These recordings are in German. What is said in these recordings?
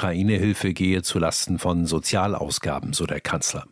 Ukraine-Hilfe gehe zulasten von Sozialausgaben, so der Kanzler.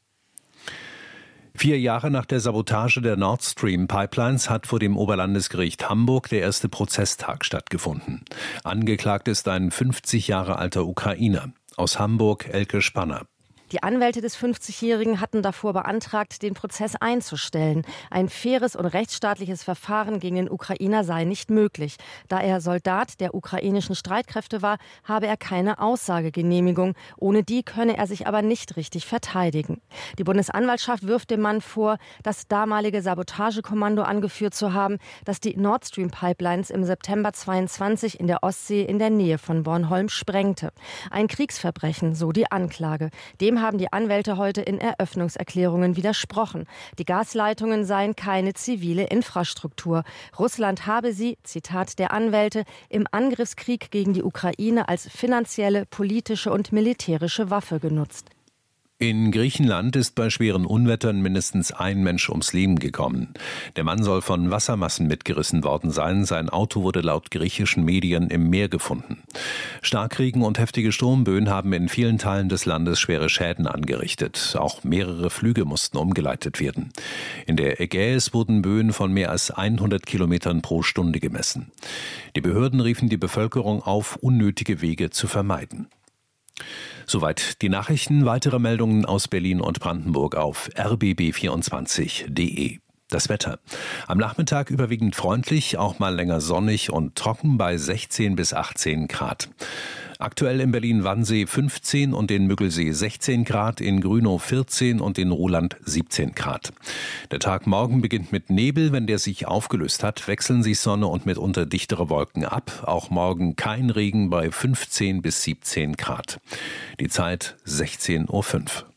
4 Jahre nach der Sabotage der Nord Stream Pipelines hat vor dem Oberlandesgericht Hamburg der erste Prozesstag stattgefunden. Angeklagt ist ein 50 Jahre alter Ukrainer. Aus Hamburg Elke Spanner. Die Anwälte des 50-Jährigen hatten davor beantragt, den Prozess einzustellen. Ein faires und rechtsstaatliches Verfahren gegen den Ukrainer sei nicht möglich. Da er Soldat der ukrainischen Streitkräfte war, habe er keine Aussagegenehmigung. Ohne die könne er sich aber nicht richtig verteidigen. Die Bundesanwaltschaft wirft dem Mann vor, das damalige Sabotagekommando angeführt zu haben, das die Nord Stream Pipelines im September 22 in der Ostsee in der Nähe von Bornholm sprengte. Ein Kriegsverbrechen, so die Anklage. Dem haben die Anwälte heute in Eröffnungserklärungen widersprochen. Die Gasleitungen seien keine zivile Infrastruktur. Russland habe sie, Zitat der Anwälte, im Angriffskrieg gegen die Ukraine als finanzielle, politische und militärische Waffe genutzt. In Griechenland ist bei schweren Unwettern mindestens ein Mensch ums Leben gekommen. Der Mann soll von Wassermassen mitgerissen worden sein. Sein Auto wurde laut griechischen Medien im Meer gefunden. Starkregen und heftige Sturmböen haben in vielen Teilen des Landes schwere Schäden angerichtet. Auch mehrere Flüge mussten umgeleitet werden. In der Ägäis wurden Böen von mehr als 100 Kilometern pro Stunde gemessen. Die Behörden riefen die Bevölkerung auf, unnötige Wege zu vermeiden. Soweit die Nachrichten. Weitere Meldungen aus Berlin und Brandenburg auf rbb24.de. Das Wetter. Am Nachmittag überwiegend freundlich, auch mal länger sonnig und trocken bei 16 bis 18 Grad. Aktuell in Berlin-Wannsee 15 und in Müggelsee 16 Grad, in Grünow 14 und in Ruhland 17 Grad. Der Tag morgen beginnt mit Nebel. Wenn der sich aufgelöst hat, wechseln sich Sonne und mitunter dichtere Wolken ab. Auch morgen kein Regen bei 15 bis 17 Grad. Die Zeit 16:05 Uhr.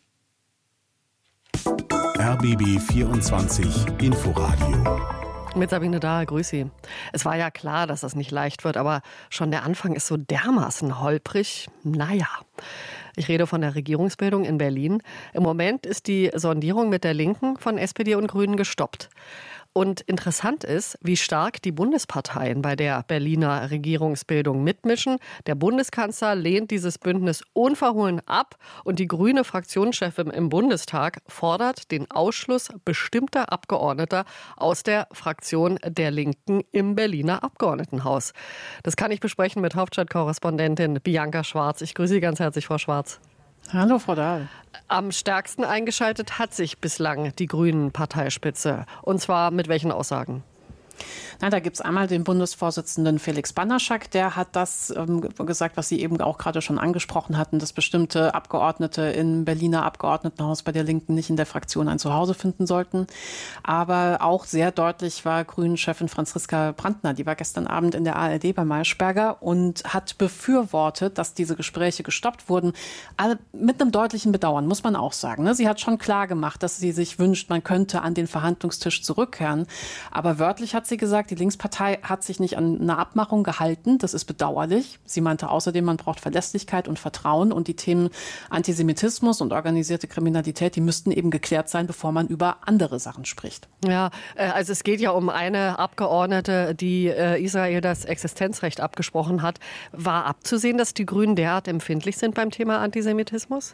RBB 24 Inforadio. Mit Sabine Dahl, grüß Sie. Es war ja klar, dass das nicht leicht wird, aber schon der Anfang ist so dermaßen holprig. Naja, ich rede von der Regierungsbildung in Berlin. Im Moment ist die Sondierung mit der Linken von SPD und Grünen gestoppt. Und interessant ist, wie stark die Bundesparteien bei der Berliner Regierungsbildung mitmischen. Der Bundeskanzler lehnt dieses Bündnis unverhohlen ab und die grüne Fraktionschefin im Bundestag fordert den Ausschluss bestimmter Abgeordneter aus der Fraktion der Linken im Berliner Abgeordnetenhaus. Das kann ich besprechen mit Hauptstadtkorrespondentin Bianca Schwarz. Ich grüße Sie ganz herzlich, Frau Schwarz. Hallo, Frau Dahl. Am stärksten eingeschaltet hat sich bislang die Grünen-Parteispitze. Und zwar mit welchen Aussagen? Na, da gibt es einmal den Bundesvorsitzenden Felix Banaszak, der hat das gesagt, was Sie eben auch gerade schon angesprochen hatten, dass bestimmte Abgeordnete im Berliner Abgeordnetenhaus bei der Linken nicht in der Fraktion ein Zuhause finden sollten. Aber auch sehr deutlich war Grünen-Chefin Franziska Brandner, die war gestern Abend in der ARD bei Maischberger und hat befürwortet, dass diese Gespräche gestoppt wurden. Mit einem deutlichen Bedauern, muss man auch sagen. Ne? Sie hat schon klar gemacht, dass sie sich wünscht, man könnte an den Verhandlungstisch zurückkehren. Aber wörtlich hat sie gesagt, die Linkspartei hat sich nicht an eine Abmachung gehalten. Das ist bedauerlich. Sie meinte außerdem, man braucht Verlässlichkeit und Vertrauen. Und die Themen Antisemitismus und organisierte Kriminalität, die müssten eben geklärt sein, bevor man über andere Sachen spricht. Ja, also es geht ja um eine Abgeordnete, die Israel das Existenzrecht abgesprochen hat. War abzusehen, dass die Grünen derart empfindlich sind beim Thema Antisemitismus?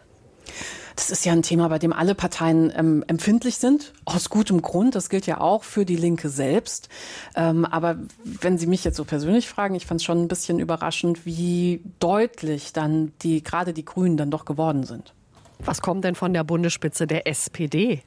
Das ist ja ein Thema, bei dem alle Parteien empfindlich sind, aus gutem Grund. Das gilt ja auch für die Linke selbst. Aber wenn Sie mich jetzt so persönlich fragen, ich fand es schon ein bisschen überraschend, wie deutlich dann gerade die Grünen dann doch geworden sind. Was kommt denn von der Bundesspitze der SPD?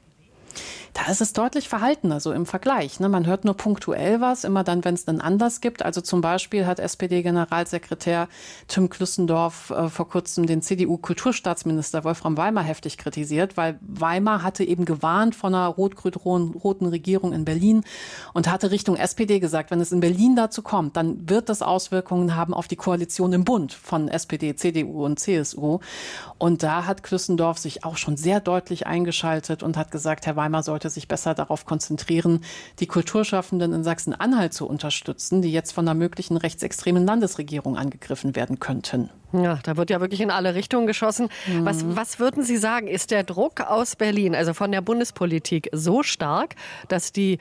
Da ist es deutlich verhaltener, so im Vergleich. Ne? Man hört nur punktuell was, immer dann, wenn es einen Anlass gibt. Also zum Beispiel hat SPD-Generalsekretär Tim Klüssendorf vor kurzem den CDU-Kulturstaatsminister Wolfram Weimar heftig kritisiert, weil Weimar hatte eben gewarnt von einer rot-grün-roten Regierung in Berlin und hatte Richtung SPD gesagt, wenn es in Berlin dazu kommt, dann wird das Auswirkungen haben auf die Koalition im Bund von SPD, CDU und CSU. Und da hat Klüssendorf sich auch schon sehr deutlich eingeschaltet und hat gesagt, Herr Weimar sollte sich besser darauf konzentrieren, die Kulturschaffenden in Sachsen-Anhalt zu unterstützen, die jetzt von einer möglichen rechtsextremen Landesregierung angegriffen werden könnten. Ja, da wird ja wirklich in alle Richtungen geschossen. Was würden Sie sagen, ist der Druck aus Berlin, also von der Bundespolitik, so stark, dass die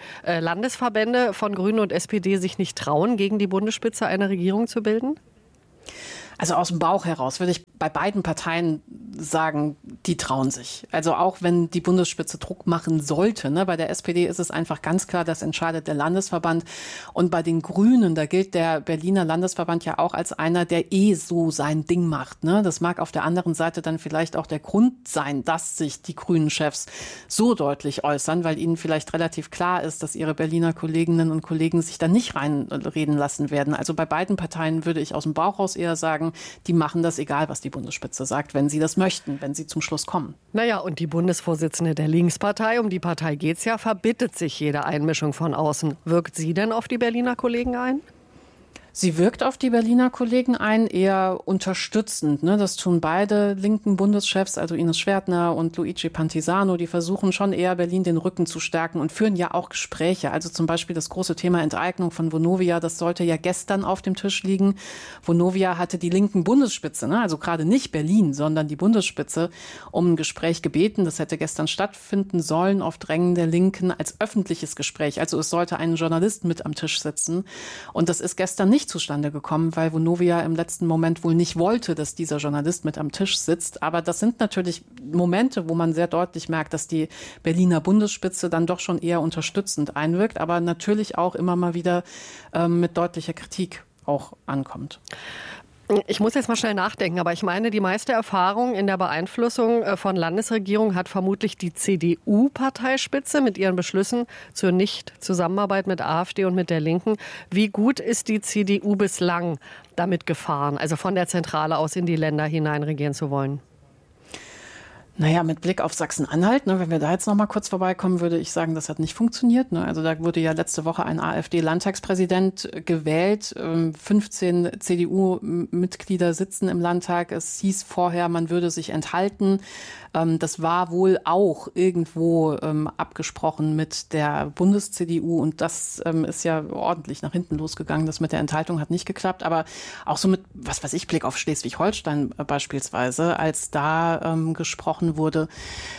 Landesverbände von Grünen und SPD sich nicht trauen, gegen die Bundesspitze eine Regierung zu bilden? Also aus dem Bauch heraus würde ich bei beiden Parteien sagen, die trauen sich. Also auch wenn die Bundesspitze Druck machen sollte. Ne? Bei der SPD ist es einfach ganz klar, das entscheidet der Landesverband. Und bei den Grünen, da gilt der Berliner Landesverband ja auch als einer, der so sein Ding macht. Ne? Das mag auf der anderen Seite dann vielleicht auch der Grund sein, dass sich die grünen Chefs so deutlich äußern, weil ihnen vielleicht relativ klar ist, dass ihre Berliner Kolleginnen und Kollegen sich da nicht reinreden lassen werden. Also bei beiden Parteien würde ich aus dem Bauch raus eher sagen, die machen das, egal was die Bundesspitze sagt, wenn sie das möchten, wenn sie zum Schluss kommen. Naja, und die Bundesvorsitzende der Linkspartei, um die Partei geht's ja, verbittet sich jede Einmischung von außen. Wirkt sie denn auf die Berliner Kollegen ein? Sie wirkt auf die Berliner Kollegen ein, eher unterstützend. Ne? Das tun beide linken Bundeschefs, also Ines Schwertner und Luigi Pantisano. Die versuchen schon eher Berlin den Rücken zu stärken und führen ja auch Gespräche. Also zum Beispiel das große Thema Enteignung von Vonovia, das sollte ja gestern auf dem Tisch liegen. Vonovia hatte die linken Bundesspitze, ne? Also gerade nicht Berlin, sondern die Bundesspitze, um ein Gespräch gebeten. Das hätte gestern stattfinden sollen auf Drängen der Linken als öffentliches Gespräch. Also es sollte ein Journalist mit am Tisch sitzen. Und das ist gestern nicht zustande gekommen, weil Vonovia im letzten Moment wohl nicht wollte, dass dieser Journalist mit am Tisch sitzt. Aber das sind natürlich Momente, wo man sehr deutlich merkt, dass die Berliner Bundesspitze dann doch schon eher unterstützend einwirkt, aber natürlich auch immer mal wieder mit deutlicher Kritik auch ankommt. Ich muss jetzt mal schnell nachdenken, aber ich meine, die meiste Erfahrung in der Beeinflussung von Landesregierungen hat vermutlich die CDU-Parteispitze mit ihren Beschlüssen zur Nicht-Zusammenarbeit mit AfD und mit der Linken. Wie gut ist die CDU bislang damit gefahren, also von der Zentrale aus in die Länder hinein regieren zu wollen? Naja, mit Blick auf Sachsen-Anhalt, ne, wenn wir da jetzt noch mal kurz vorbeikommen, würde ich sagen, das hat nicht funktioniert. Ne? Also da wurde ja letzte Woche ein AfD-Landtagspräsident gewählt. 15 CDU-Mitglieder sitzen im Landtag. Es hieß vorher, man würde sich enthalten. Das war wohl auch irgendwo abgesprochen mit der Bundes-CDU. Und das ist ja ordentlich nach hinten losgegangen. Das mit der Enthaltung hat nicht geklappt. Aber auch so mit, was weiß ich, Blick auf Schleswig-Holstein beispielsweise, als da gesprochen wurde,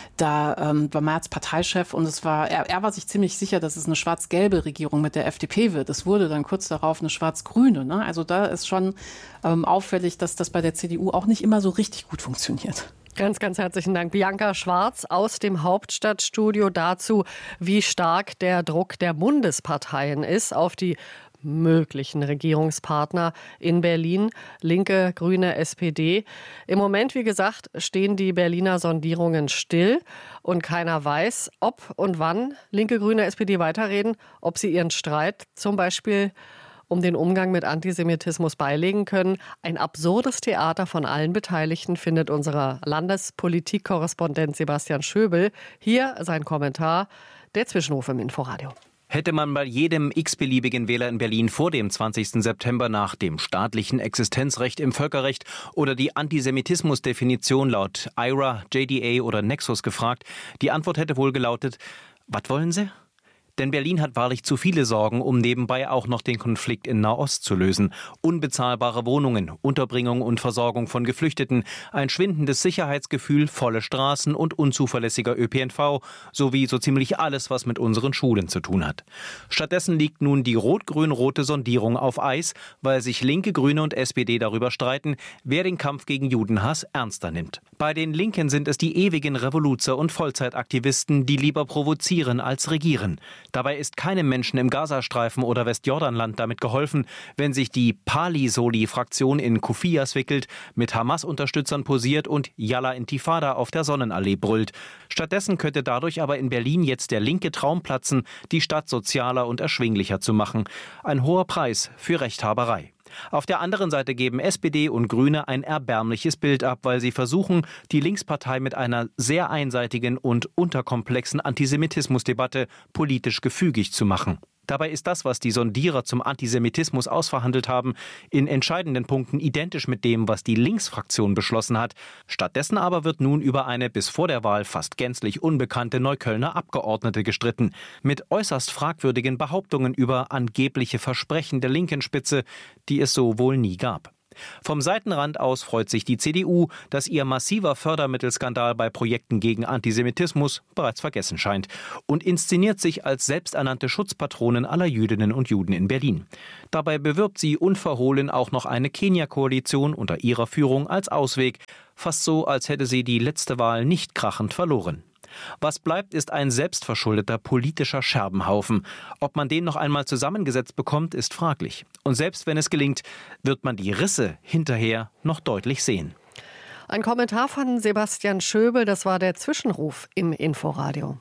da war Merz Parteichef und er war sich ziemlich sicher, dass es eine schwarz-gelbe Regierung mit der FDP wird. Es wurde dann kurz darauf eine schwarz-grüne. Ne? Also da ist schon auffällig, dass das bei der CDU auch nicht immer so richtig gut funktioniert. Ganz, ganz herzlichen Dank. Bianca Schwarz aus dem Hauptstadtstudio dazu, wie stark der Druck der Bundesparteien ist auf die möglichen Regierungspartner in Berlin, Linke, Grüne, SPD. Im Moment, wie gesagt, stehen die Berliner Sondierungen still und keiner weiß, ob und wann Linke, Grüne, SPD weiterreden, ob sie ihren Streit zum Beispiel um den Umgang mit Antisemitismus beilegen können. Ein absurdes Theater von allen Beteiligten, findet unser Landespolitikkorrespondent Sebastian Schöbel. Hier sein Kommentar, der Zwischenruf im Inforadio. Hätte man bei jedem x-beliebigen Wähler in Berlin vor dem 20. September nach dem staatlichen Existenzrecht im Völkerrecht oder die Antisemitismusdefinition laut IRA, JDA oder Nexus gefragt, die Antwort hätte wohl gelautet: Was wollen Sie? Denn Berlin hat wahrlich zu viele Sorgen, um nebenbei auch noch den Konflikt in Nahost zu lösen. Unbezahlbare Wohnungen, Unterbringung und Versorgung von Geflüchteten, ein schwindendes Sicherheitsgefühl, volle Straßen und unzuverlässiger ÖPNV sowie so ziemlich alles, was mit unseren Schulen zu tun hat. Stattdessen liegt nun die rot-grün-rote Sondierung auf Eis, weil sich Linke, Grüne und SPD darüber streiten, wer den Kampf gegen Judenhass ernster nimmt. Bei den Linken sind es die ewigen Revoluzer und Vollzeitaktivisten, die lieber provozieren als regieren. Dabei ist keinem Menschen im Gazastreifen oder Westjordanland damit geholfen, wenn sich die Pali-Soli-Fraktion in Kufias wickelt, mit Hamas-Unterstützern posiert und Yalla Intifada auf der Sonnenallee brüllt. Stattdessen könnte dadurch aber in Berlin jetzt der linke Traum platzen, die Stadt sozialer und erschwinglicher zu machen. Ein hoher Preis für Rechthaberei. Auf der anderen Seite geben SPD und Grüne ein erbärmliches Bild ab, weil sie versuchen, die Linkspartei mit einer sehr einseitigen und unterkomplexen Antisemitismusdebatte politisch gefügig zu machen. Dabei ist das, was die Sondierer zum Antisemitismus ausverhandelt haben, in entscheidenden Punkten identisch mit dem, was die Linksfraktion beschlossen hat. Stattdessen aber wird nun über eine bis vor der Wahl fast gänzlich unbekannte Neuköllner Abgeordnete gestritten. Mit äußerst fragwürdigen Behauptungen über angebliche Versprechen der linken Spitze, die es so wohl nie gab. Vom Seitenrand aus freut sich die CDU, dass ihr massiver Fördermittelskandal bei Projekten gegen Antisemitismus bereits vergessen scheint und inszeniert sich als selbsternannte Schutzpatronin aller Jüdinnen und Juden in Berlin. Dabei bewirbt sie unverhohlen auch noch eine Kenia-Koalition unter ihrer Führung als Ausweg, fast so, als hätte sie die letzte Wahl nicht krachend verloren. Was bleibt, ist ein selbstverschuldeter politischer Scherbenhaufen. Ob man den noch einmal zusammengesetzt bekommt, ist fraglich. Und selbst wenn es gelingt, wird man die Risse hinterher noch deutlich sehen. Ein Kommentar von Sebastian Schöbel, das war der Zwischenruf im Inforadio.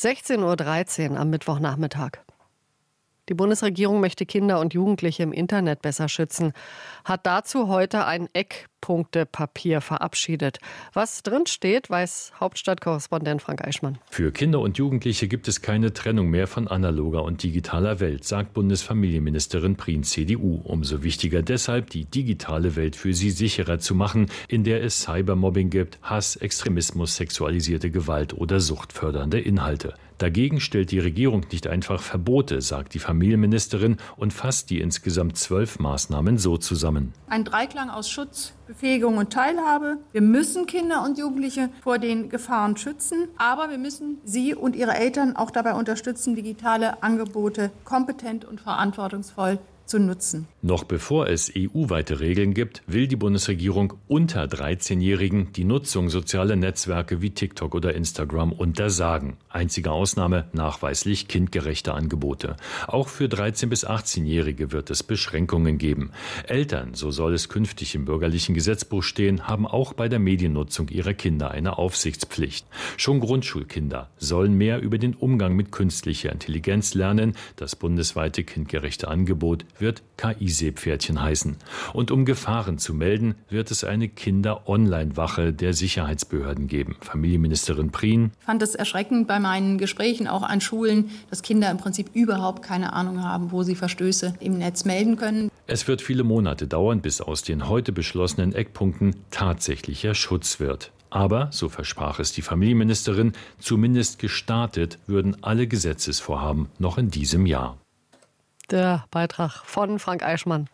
16:13 Uhr am Mittwochnachmittag. Die Bundesregierung möchte Kinder und Jugendliche im Internet besser schützen, hat dazu heute ein Eckpunktepapier verabschiedet. Was drin steht, weiß Hauptstadtkorrespondent Frank Eichmann. Für Kinder und Jugendliche gibt es keine Trennung mehr von analoger und digitaler Welt, sagt Bundesfamilienministerin Prien, CDU. Umso wichtiger deshalb, die digitale Welt für sie sicherer zu machen, in der es Cybermobbing gibt, Hass, Extremismus, sexualisierte Gewalt oder suchtfördernde Inhalte. Dagegen stellt die Regierung nicht einfach Verbote, sagt die Familienministerin und fasst die insgesamt 12 Maßnahmen so zusammen. Ein Dreiklang aus Schutz, Befähigung und Teilhabe. Wir müssen Kinder und Jugendliche vor den Gefahren schützen, aber wir müssen sie und ihre Eltern auch dabei unterstützen, digitale Angebote kompetent und verantwortungsvoll zu nutzen. Noch bevor es EU-weite Regeln gibt, will die Bundesregierung unter 13-Jährigen die Nutzung sozialer Netzwerke wie TikTok oder Instagram untersagen. Einzige Ausnahme nachweislich kindgerechte Angebote. Auch für 13- bis 18-Jährige wird es Beschränkungen geben. Eltern, so soll es künftig im bürgerlichen Gesetzbuch stehen, haben auch bei der Mediennutzung ihrer Kinder eine Aufsichtspflicht. Schon Grundschulkinder sollen mehr über den Umgang mit künstlicher Intelligenz lernen. Das bundesweite kindgerechte Angebot wird KI-Seepferdchen heißen. Und um Gefahren zu melden, wird es eine Kinder-Online-Wache der Sicherheitsbehörden geben. Familienministerin Prien. Ich fand es erschreckend bei meinen Gesprächen auch an Schulen, dass Kinder im Prinzip überhaupt keine Ahnung haben, wo sie Verstöße im Netz melden können. Es wird viele Monate dauern, bis aus den heute beschlossenen Eckpunkten tatsächlicher Schutz wird. Aber, so versprach es die Familienministerin, zumindest gestartet würden alle Gesetzesvorhaben noch in diesem Jahr. Der Beitrag von Frank Eichmann.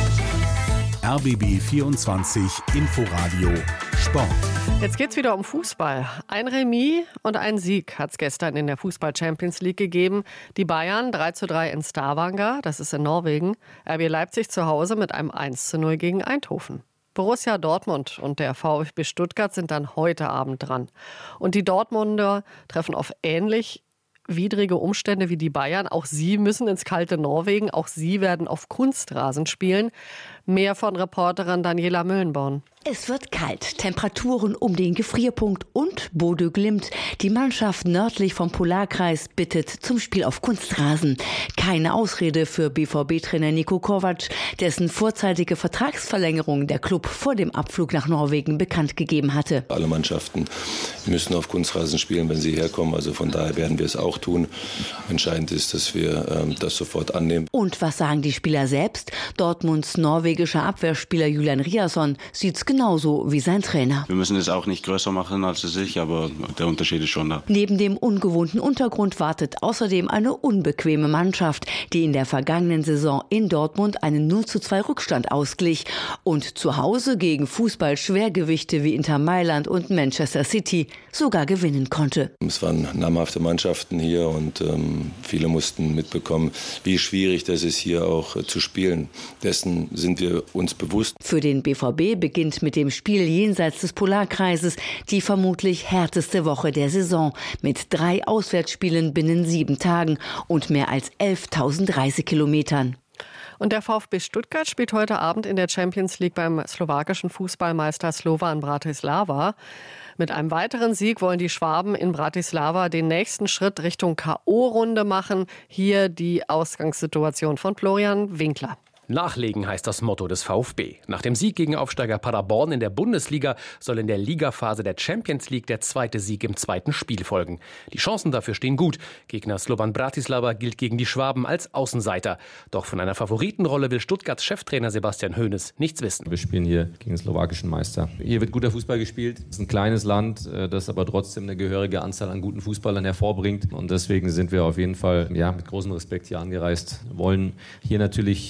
RBB 24 Inforadio Sport. Jetzt geht's wieder um Fußball. Ein Remis und ein Sieg hat es gestern in der Fußball-Champions League gegeben. Die Bayern 3:3 in Stavanger, das ist in Norwegen. RB Leipzig zu Hause mit einem 1:0 gegen Eindhoven. Borussia Dortmund und der VfB Stuttgart sind dann heute Abend dran. Und die Dortmunder treffen auf ähnlich widrige Umstände wie die Bayern. Auch sie müssen ins kalte Norwegen. Auch sie werden auf Kunstrasen spielen. Mehr von Reporterin Daniela Müllenborn. Es wird kalt, Temperaturen um den Gefrierpunkt und Bodø Glimt, die Mannschaft nördlich vom Polarkreis, bittet zum Spiel auf Kunstrasen. Keine Ausrede für BVB-Trainer Niko Kovac, dessen vorzeitige Vertragsverlängerung der Klub vor dem Abflug nach Norwegen bekannt gegeben hatte. Alle Mannschaften müssen auf Kunstrasen spielen, wenn sie herkommen. Also von daher werden wir es auch tun. Entscheidend ist, dass wir das sofort annehmen. Und was sagen die Spieler selbst? Dortmunds norwegischer Abwehrspieler Julian Riasson sieht's genauso wie sein Trainer. Wir müssen es auch nicht größer machen als es ist, aber der Unterschied ist schon da. Neben dem ungewohnten Untergrund wartet außerdem eine unbequeme Mannschaft, die in der vergangenen Saison in Dortmund einen 0:2 Rückstand ausglich und zu Hause gegen Fußball-Schwergewichte wie Inter Mailand und Manchester City sogar gewinnen konnte. Es waren namhafte Mannschaften hier und viele mussten mitbekommen, wie schwierig das ist, hier auch zu spielen. Dessen sind wir uns bewusst. Für den BVB beginnt mit dem Spiel jenseits des Polarkreises die vermutlich härteste Woche der Saison mit 3 Auswärtsspielen binnen 7 Tagen und mehr als 11.000 Reisekilometern. Und der VfB Stuttgart spielt heute Abend in der Champions League beim slowakischen Fußballmeister Slovan Bratislava. Mit einem weiteren Sieg wollen die Schwaben in Bratislava den nächsten Schritt Richtung K.O.-Runde machen. Hier die Ausgangssituation von Florian Winkler. Nachlegen heißt das Motto des VfB. Nach dem Sieg gegen Aufsteiger Paderborn in der Bundesliga soll in der Ligaphase der Champions League der zweite Sieg im zweiten Spiel folgen. Die Chancen dafür stehen gut. Gegner Slovan Bratislava gilt gegen die Schwaben als Außenseiter. Doch von einer Favoritenrolle will Stuttgarts Cheftrainer Sebastian Hoeneß nichts wissen. Wir spielen hier gegen den slowakischen Meister. Hier wird guter Fußball gespielt. Es ist ein kleines Land, das aber trotzdem eine gehörige Anzahl an guten Fußballern hervorbringt. Und deswegen sind wir auf jeden Fall mit großem Respekt hier angereist. Wollen hier natürlich nach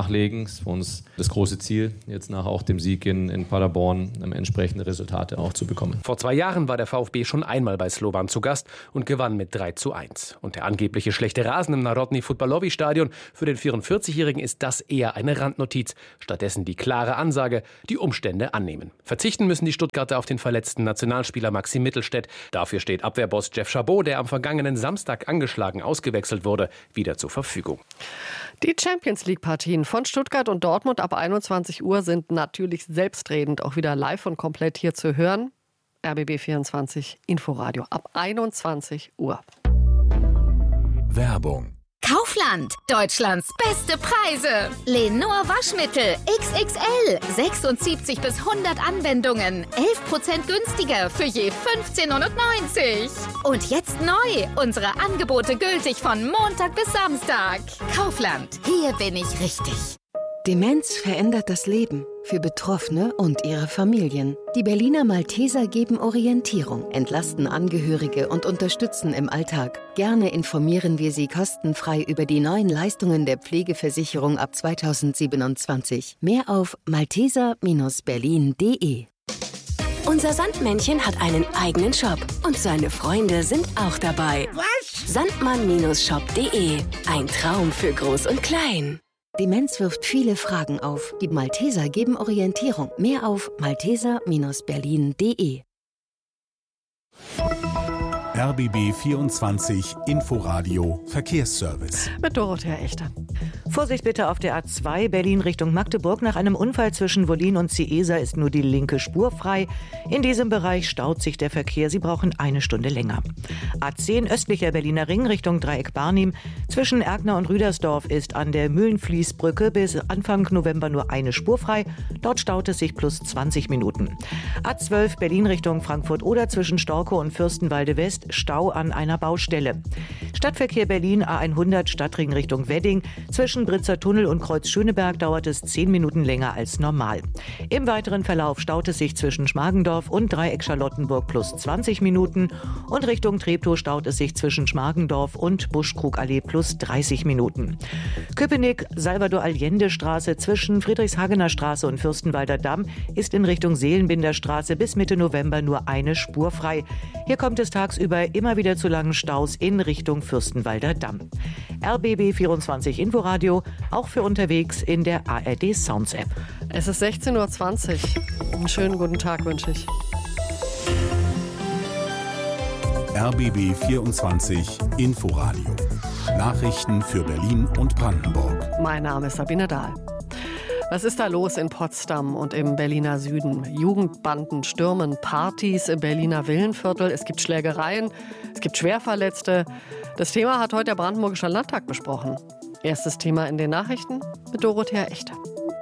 nachlegen. Das ist für uns das große Ziel, jetzt nach auch dem Sieg in Paderborn entsprechende Resultate auch zu bekommen. Vor 2 Jahren war der VfB schon einmal bei Slovan zu Gast und gewann mit 3:1. Und der angebliche schlechte Rasen im Narodny Fotbalovi-Stadion, für den 44-Jährigen ist das eher eine Randnotiz. Stattdessen die klare Ansage, die Umstände annehmen. Verzichten müssen die Stuttgarter auf den verletzten Nationalspieler Maxim Mittelstädt. Dafür steht Abwehrboss Jeff Chabot, der am vergangenen Samstag angeschlagen ausgewechselt wurde, wieder zur Verfügung. Die Champions-League-Partien von Stuttgart und Dortmund ab 21 Uhr sind natürlich selbstredend auch wieder live und komplett hier zu hören. RBB 24 Inforadio ab 21 Uhr. Werbung. Kaufland, Deutschlands beste Preise. Lenor Waschmittel XXL, 76 bis 100 Anwendungen, 11% günstiger für je 15,99 €. Und jetzt neu, unsere Angebote gültig von Montag bis Samstag. Kaufland, hier bin ich richtig. Demenz verändert das Leben für Betroffene und ihre Familien. Die Berliner Malteser geben Orientierung, entlasten Angehörige und unterstützen im Alltag. Gerne informieren wir Sie kostenfrei über die neuen Leistungen der Pflegeversicherung ab 2027. Mehr auf malteser-berlin.de. Unser Sandmännchen hat einen eigenen Shop und seine Freunde sind auch dabei. Was? Sandmann-shop.de. Ein Traum für Groß und Klein. Demenz wirft viele Fragen auf. Die Malteser geben Orientierung. Mehr auf malteser-berlin.de. RBB 24 Inforadio Verkehrsservice. Mit Dorothea Echter. Vorsicht bitte auf der A2 Berlin Richtung Magdeburg. Nach einem Unfall zwischen Wollin und Ciesa ist nur die linke Spur frei. In diesem Bereich staut sich der Verkehr. Sie brauchen 1 Stunde länger. A10 östlicher Berliner Ring Richtung Dreieck Barnim. Zwischen Erkner und Rüdersdorf ist an der Mühlenfließbrücke bis Anfang November nur 1 Spur frei. Dort staut es sich plus 20 Minuten. A12 Berlin Richtung Frankfurt-Oder zwischen Storkow und Fürstenwalde West. Stau an einer Baustelle. Stadtverkehr Berlin A100 Stadtring Richtung Wedding. Zwischen Britzer Tunnel und Kreuz Schöneberg dauert es 10 Minuten länger als normal. Im weiteren Verlauf staut es sich zwischen Schmargendorf und Dreieck Charlottenburg plus 20 Minuten und Richtung Treptow staut es sich zwischen Schmargendorf und Buschkrugallee plus 30 Minuten. Köpenick Salvador Allende Straße zwischen Friedrichshagener Straße und Fürstenwalder Damm ist in Richtung Seelenbinder Straße bis Mitte November nur 1 Spur frei. Hier kommt es tagsüber immer wieder zu langen Staus in Richtung Fürstenwalder Damm. RBB 24 Inforadio, auch für unterwegs in der ARD Sounds App. Es ist 16:20 Uhr. Einen schönen guten Tag wünsche ich. RBB 24 Inforadio. Nachrichten für Berlin und Brandenburg. Mein Name ist Sabine Dahl. Was ist da los in Potsdam und im Berliner Süden? Jugendbanden stürmen Partys im Berliner Villenviertel. Es gibt Schlägereien, es gibt Schwerverletzte. Das Thema hat heute der Brandenburgische Landtag besprochen. Erstes Thema in den Nachrichten mit Dorothea Echter.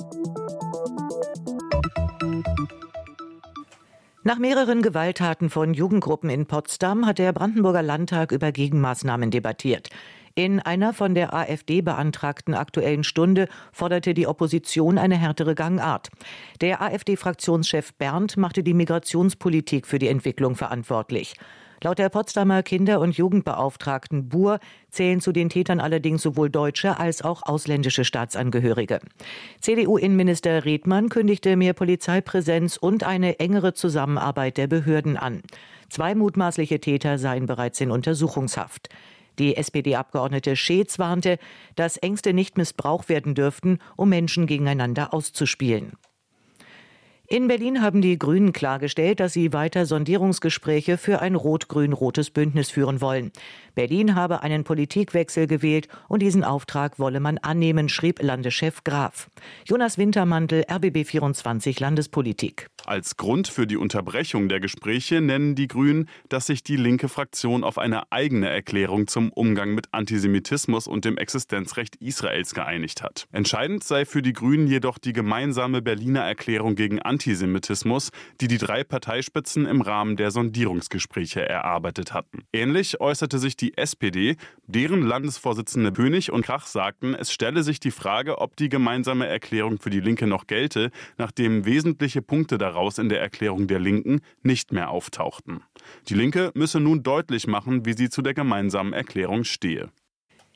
Nach mehreren Gewalttaten von Jugendgruppen in Potsdam hat der Brandenburger Landtag über Gegenmaßnahmen debattiert. In einer von der AfD beantragten Aktuellen Stunde forderte die Opposition eine härtere Gangart. Der AfD-Fraktionschef Berndt machte die Migrationspolitik für die Entwicklung verantwortlich. Laut der Potsdamer Kinder- und Jugendbeauftragten Buhr zählen zu den Tätern allerdings sowohl deutsche als auch ausländische Staatsangehörige. CDU-Innenminister Redmann kündigte mehr Polizeipräsenz und eine engere Zusammenarbeit der Behörden an. 2 mutmaßliche Täter seien bereits in Untersuchungshaft. Die SPD-Abgeordnete Scheetz warnte, dass Ängste nicht missbraucht werden dürften, um Menschen gegeneinander auszuspielen. In Berlin haben die Grünen klargestellt, dass sie weiter Sondierungsgespräche für ein rot-grün-rotes Bündnis führen wollen. Berlin habe einen Politikwechsel gewählt und diesen Auftrag wolle man annehmen, schrieb Landeschef Graf. Jonas Wintermantel, RBB 24 Landespolitik. Als Grund für die Unterbrechung der Gespräche nennen die Grünen, dass sich die linke Fraktion auf eine eigene Erklärung zum Umgang mit Antisemitismus und dem Existenzrecht Israels geeinigt hat. Entscheidend sei für die Grünen jedoch die gemeinsame Berliner Erklärung gegen Antisemitismus, die die 3 Parteispitzen im Rahmen der Sondierungsgespräche erarbeitet hatten. Ähnlich äußerte sich die SPD. Deren Landesvorsitzende König und Krach sagten, es stelle sich die Frage, ob die gemeinsame Erklärung für die Linke noch gelte, nachdem wesentliche Punkte daraus in der Erklärung der Linken nicht mehr auftauchten. Die Linke müsse nun deutlich machen, wie sie zu der gemeinsamen Erklärung stehe.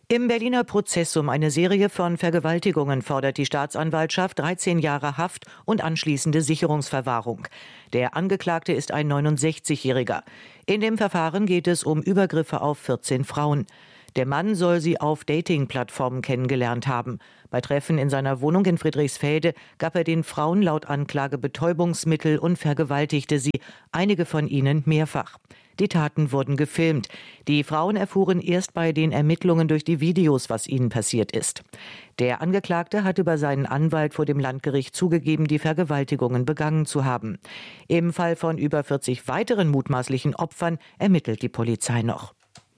Im Berliner Prozess um eine Serie von Vergewaltigungen fordert die Staatsanwaltschaft 13 Jahre Haft und anschließende Sicherungsverwahrung. Der Angeklagte ist ein 69-Jähriger. In dem Verfahren geht es um Übergriffe auf 14 Frauen. Der Mann soll sie auf Dating-Plattformen kennengelernt haben. Bei Treffen in seiner Wohnung in Friedrichsfelde gab er den Frauen laut Anklage Betäubungsmittel und vergewaltigte sie, einige von ihnen mehrfach. Die Taten wurden gefilmt. Die Frauen erfuhren erst bei den Ermittlungen durch die Videos, was ihnen passiert ist. Der Angeklagte hat über seinen Anwalt vor dem Landgericht zugegeben, die Vergewaltigungen begangen zu haben. Im Fall von über 40 weiteren mutmaßlichen Opfern ermittelt die Polizei noch.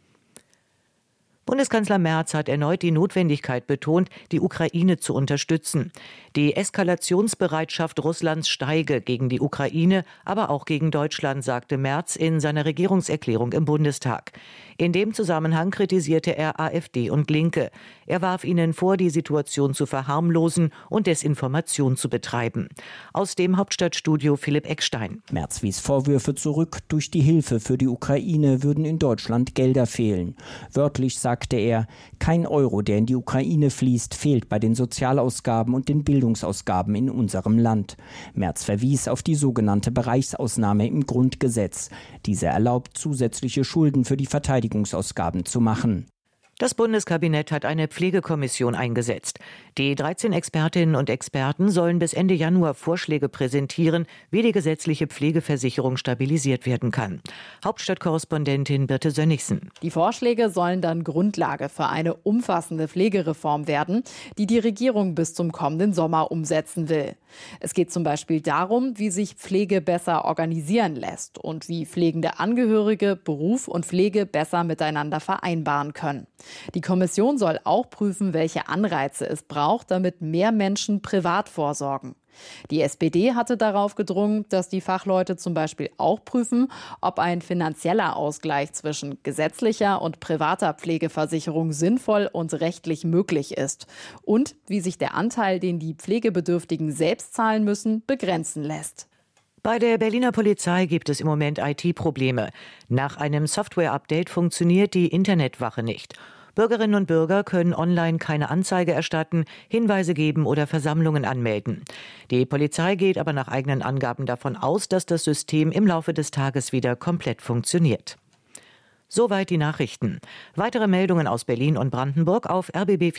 Bundeskanzler Merz hat erneut die Notwendigkeit betont, die Ukraine zu unterstützen. Die Eskalationsbereitschaft Russlands steige gegen die Ukraine, aber auch gegen Deutschland, sagte Merz in seiner Regierungserklärung im Bundestag. In dem Zusammenhang kritisierte er AfD und Linke. Er warf ihnen vor, die Situation zu verharmlosen und Desinformation zu betreiben. Aus dem Hauptstadtstudio Philipp Eckstein. Merz wies Vorwürfe zurück, durch die Hilfe für die Ukraine würden in Deutschland Gelder fehlen. Wörtlich sagte er, kein Euro, der in die Ukraine fließt, fehlt bei den Sozialausgaben und den Bildungsausgaben in unserem Land. Merz verwies auf die sogenannte Bereichsausnahme im Grundgesetz. Diese erlaubt, zusätzliche Schulden für die Verteidigungsausgaben zu machen. Das Bundeskabinett hat eine Pflegekommission eingesetzt. Die 13 Expertinnen und Experten sollen bis Ende Januar Vorschläge präsentieren, wie die gesetzliche Pflegeversicherung stabilisiert werden kann. Hauptstadtkorrespondentin Birte Sönnigsen. Die Vorschläge sollen dann Grundlage für eine umfassende Pflegereform werden, die die Regierung bis zum kommenden Sommer umsetzen will. Es geht zum Beispiel darum, wie sich Pflege besser organisieren lässt und wie pflegende Angehörige Beruf und Pflege besser miteinander vereinbaren können. Die Kommission soll auch prüfen, welche Anreize es braucht, damit mehr Menschen privat vorsorgen. Die SPD hatte darauf gedrungen, dass die Fachleute zum Beispiel auch prüfen, ob ein finanzieller Ausgleich zwischen gesetzlicher und privater Pflegeversicherung sinnvoll und rechtlich möglich ist und wie sich der Anteil, den die Pflegebedürftigen selbst zahlen müssen, begrenzen lässt. Bei der Berliner Polizei gibt es im Moment IT-Probleme. Nach einem Software-Update funktioniert die Internetwache nicht. Bürgerinnen und Bürger können online keine Anzeige erstatten, Hinweise geben oder Versammlungen anmelden. Die Polizei geht aber nach eigenen Angaben davon aus, dass das System im Laufe des Tages wieder komplett funktioniert. Soweit die Nachrichten. Weitere Meldungen aus Berlin und Brandenburg auf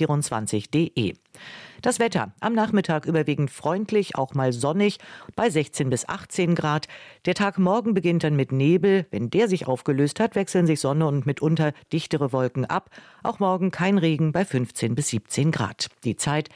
rbb24.de. Das Wetter. Am Nachmittag überwiegend freundlich, auch mal sonnig, bei 16 bis 18 Grad. Der Tag morgen beginnt dann mit Nebel. Wenn der sich aufgelöst hat, wechseln sich Sonne und mitunter dichtere Wolken ab. Auch morgen kein Regen bei 15 bis 17 Grad. Die Zeit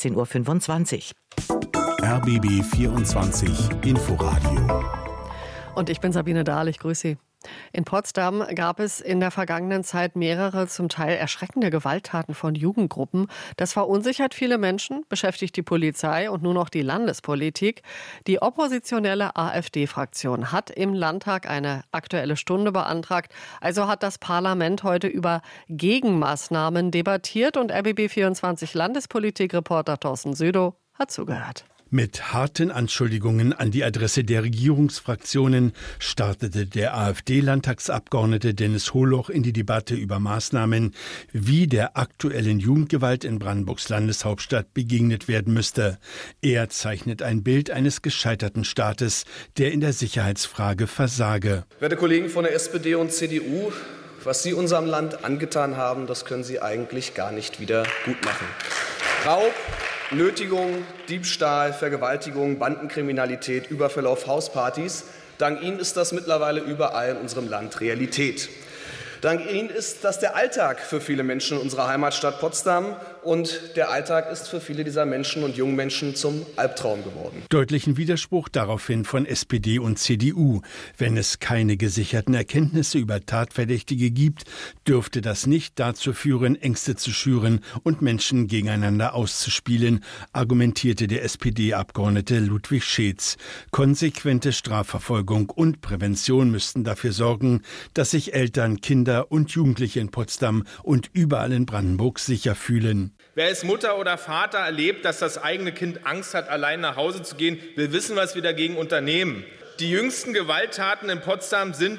16.25 Uhr. RBB 24 Inforadio. Und ich bin Sabine Dahl, ich grüße Sie. In Potsdam gab es in der vergangenen Zeit mehrere zum Teil erschreckende Gewalttaten von Jugendgruppen. Das verunsichert viele Menschen, beschäftigt die Polizei und nun auch die Landespolitik. Die oppositionelle AfD-Fraktion hat im Landtag eine Aktuelle Stunde beantragt. Also hat das Parlament heute über Gegenmaßnahmen debattiert und RBB24 Landespolitik-Reporter Thorsten Südow hat zugehört. Mit harten Anschuldigungen an die Adresse der Regierungsfraktionen startete der AfD-Landtagsabgeordnete Dennis Holoch in die Debatte über Maßnahmen, wie der aktuellen Jugendgewalt in Brandenburgs Landeshauptstadt begegnet werden müsste. Er zeichnet ein Bild eines gescheiterten Staates, der in der Sicherheitsfrage versage. Werte Kollegen von der SPD und CDU, was Sie unserem Land angetan haben, das können Sie eigentlich gar nicht wieder gut machen. Raub, Nötigung, Diebstahl, Vergewaltigung, Bandenkriminalität, Überfälle auf Hauspartys. Dank Ihnen ist das mittlerweile überall in unserem Land Realität. Dank Ihnen ist das der Alltag für viele Menschen in unserer Heimatstadt Potsdam und der Alltag ist für viele dieser Menschen und jungen Menschen zum Albtraum geworden. Deutlichen Widerspruch daraufhin von SPD und CDU. Wenn es keine gesicherten Erkenntnisse über Tatverdächtige gibt, dürfte das nicht dazu führen, Ängste zu schüren und Menschen gegeneinander auszuspielen, argumentierte der SPD-Abgeordnete Ludwig Scheetz. Konsequente Strafverfolgung und Prävention müssten dafür sorgen, dass sich Eltern, Kinder und Jugendliche in Potsdam und überall in Brandenburg sicher fühlen. Wer als Mutter oder Vater erlebt, dass das eigene Kind Angst hat, allein nach Hause zu gehen, will wissen, was wir dagegen unternehmen. Die jüngsten Gewalttaten in Potsdam sind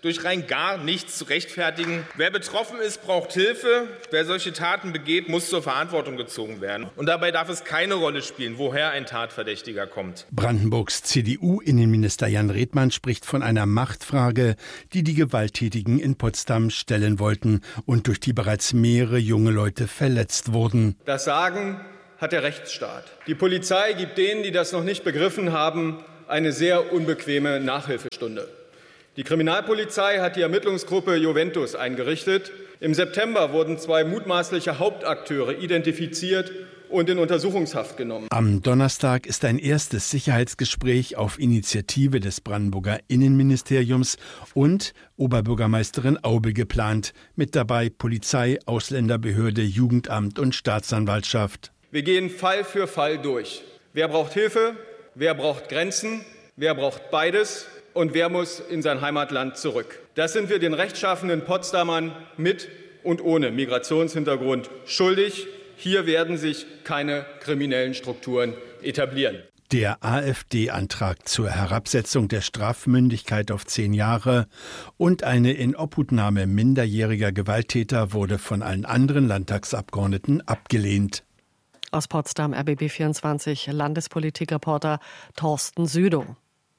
durch rein gar nichts zu rechtfertigen. Wer betroffen ist, braucht Hilfe. Wer solche Taten begeht, muss zur Verantwortung gezogen werden. Und dabei darf es keine Rolle spielen, woher ein Tatverdächtiger kommt. Brandenburgs CDU-Innenminister Jan Redmann spricht von einer Machtfrage, die die Gewalttätigen in Potsdam stellen wollten und durch die bereits mehrere junge Leute verletzt wurden. Das Sagen hat der Rechtsstaat. Die Polizei gibt denen, die das noch nicht begriffen haben, eine sehr unbequeme Nachhilfestunde. Die Kriminalpolizei hat die Ermittlungsgruppe Juventus eingerichtet. Im September wurden 2 mutmaßliche Hauptakteure identifiziert und in Untersuchungshaft genommen. Am Donnerstag ist ein erstes Sicherheitsgespräch auf Initiative des Brandenburger Innenministeriums und Oberbürgermeisterin Aube geplant. Mit dabei Polizei, Ausländerbehörde, Jugendamt und Staatsanwaltschaft. Wir gehen Fall für Fall durch. Wer braucht Hilfe? Wer braucht Grenzen? Wer braucht beides? Und wer muss in sein Heimatland zurück? Das sind wir den rechtschaffenen Potsdamern mit und ohne Migrationshintergrund schuldig. Hier werden sich keine kriminellen Strukturen etablieren. Der AfD-Antrag zur Herabsetzung der Strafmündigkeit auf 10 Jahre und eine Inobhutnahme minderjähriger Gewalttäter wurde von allen anderen Landtagsabgeordneten abgelehnt. Aus Potsdam, RBB24, Landespolitikreporter Thorsten Südow.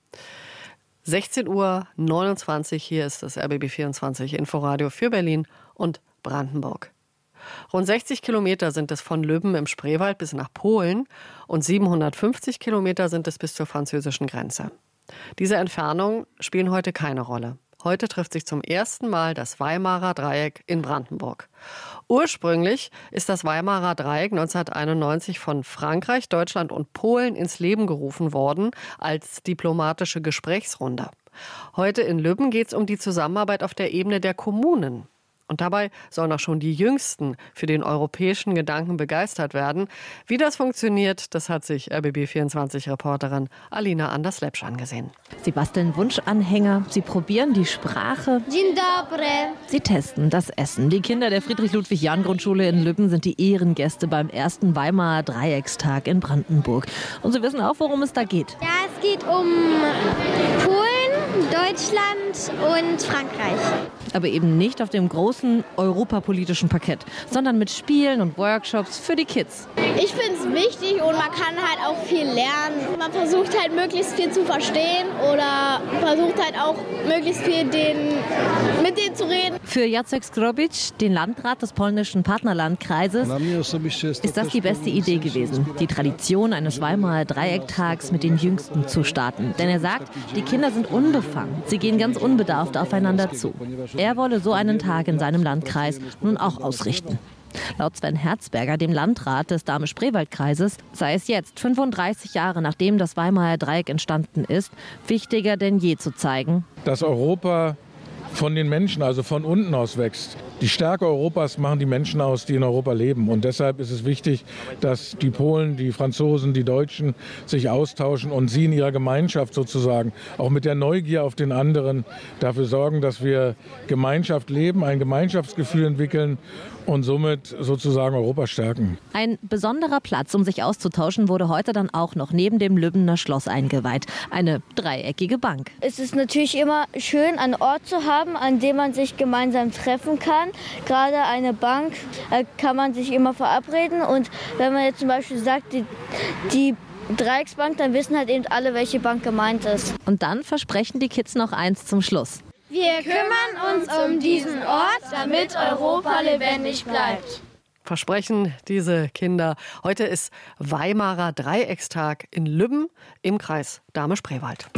16:29 Uhr, hier ist das RBB24 Inforadio für Berlin und Brandenburg. Rund 60 Kilometer sind es von Lübben im Spreewald bis nach Polen und 750 Kilometer sind es bis zur französischen Grenze. Diese Entfernungen spielen heute keine Rolle. Heute trifft sich zum ersten Mal das Weimarer Dreieck in Brandenburg. Ursprünglich ist das Weimarer Dreieck 1991 von Frankreich, Deutschland und Polen ins Leben gerufen worden als diplomatische Gesprächsrunde. Heute in Lübben geht es um die Zusammenarbeit auf der Ebene der Kommunen. Und dabei sollen auch schon die Jüngsten für den europäischen Gedanken begeistert werden. Wie das funktioniert, das hat sich RBB24-Reporterin Alina Anders-Lepsch angesehen. Sie basteln Wunschanhänger, sie probieren die Sprache. Dzień dobry. Sie testen das Essen. Die Kinder der Friedrich-Ludwig-Jahn-Grundschule in Lübben sind die Ehrengäste beim ersten Weimarer Dreieckstag in Brandenburg. Und sie wissen auch, worum es da geht. Ja, es geht um Polen, Deutschland und Frankreich. Aber eben nicht auf dem großen europapolitischen Parkett, sondern mit Spielen und Workshops für die Kids. Ich finde es wichtig und man kann halt auch viel lernen. Man versucht halt möglichst viel zu verstehen oder versucht halt auch möglichst viel mit denen zu reden. Für Jacek Skrobic, den Landrat des polnischen Partnerlandkreises, ist das die beste Idee gewesen, die Tradition eines Weimarer Dreiecktags mit den Jüngsten zu starten. Denn er sagt, die Kinder sind unbefangen, sie gehen ganz unbedarft aufeinander zu. Er wolle so einen Tag in seinem Landkreis nun auch ausrichten. Laut Sven Herzberger, dem Landrat des Dahme-Spreewald-Kreises, sei es jetzt, 35 Jahre nachdem das Weimarer Dreieck entstanden ist, wichtiger denn je zu zeigen, dass Europa von den Menschen, also von unten aus wächst. Die Stärke Europas machen die Menschen aus, die in Europa leben. Und deshalb ist es wichtig, dass die Polen, die Franzosen, die Deutschen sich austauschen und sie in ihrer Gemeinschaft sozusagen, auch mit der Neugier auf den anderen, dafür sorgen, dass wir Gemeinschaft leben, ein Gemeinschaftsgefühl entwickeln und somit sozusagen Europa stärken. Ein besonderer Platz, um sich auszutauschen, wurde heute dann auch noch neben dem Lübbener Schloss eingeweiht. Eine dreieckige Bank. Es ist natürlich immer schön, einen Ort zu haben, an dem man sich gemeinsam treffen kann. Gerade eine Bank, kann man sich immer verabreden. Und wenn man jetzt zum Beispiel sagt, die Dreiecksbank, dann wissen halt eben alle, welche Bank gemeint ist. Und dann versprechen die Kids noch eins zum Schluss. Wir kümmern uns um diesen Ort, damit Europa lebendig bleibt. Versprechen diese Kinder. Heute ist Weimarer Dreieckstag in Lübben im Kreis Dahme-Spreewald.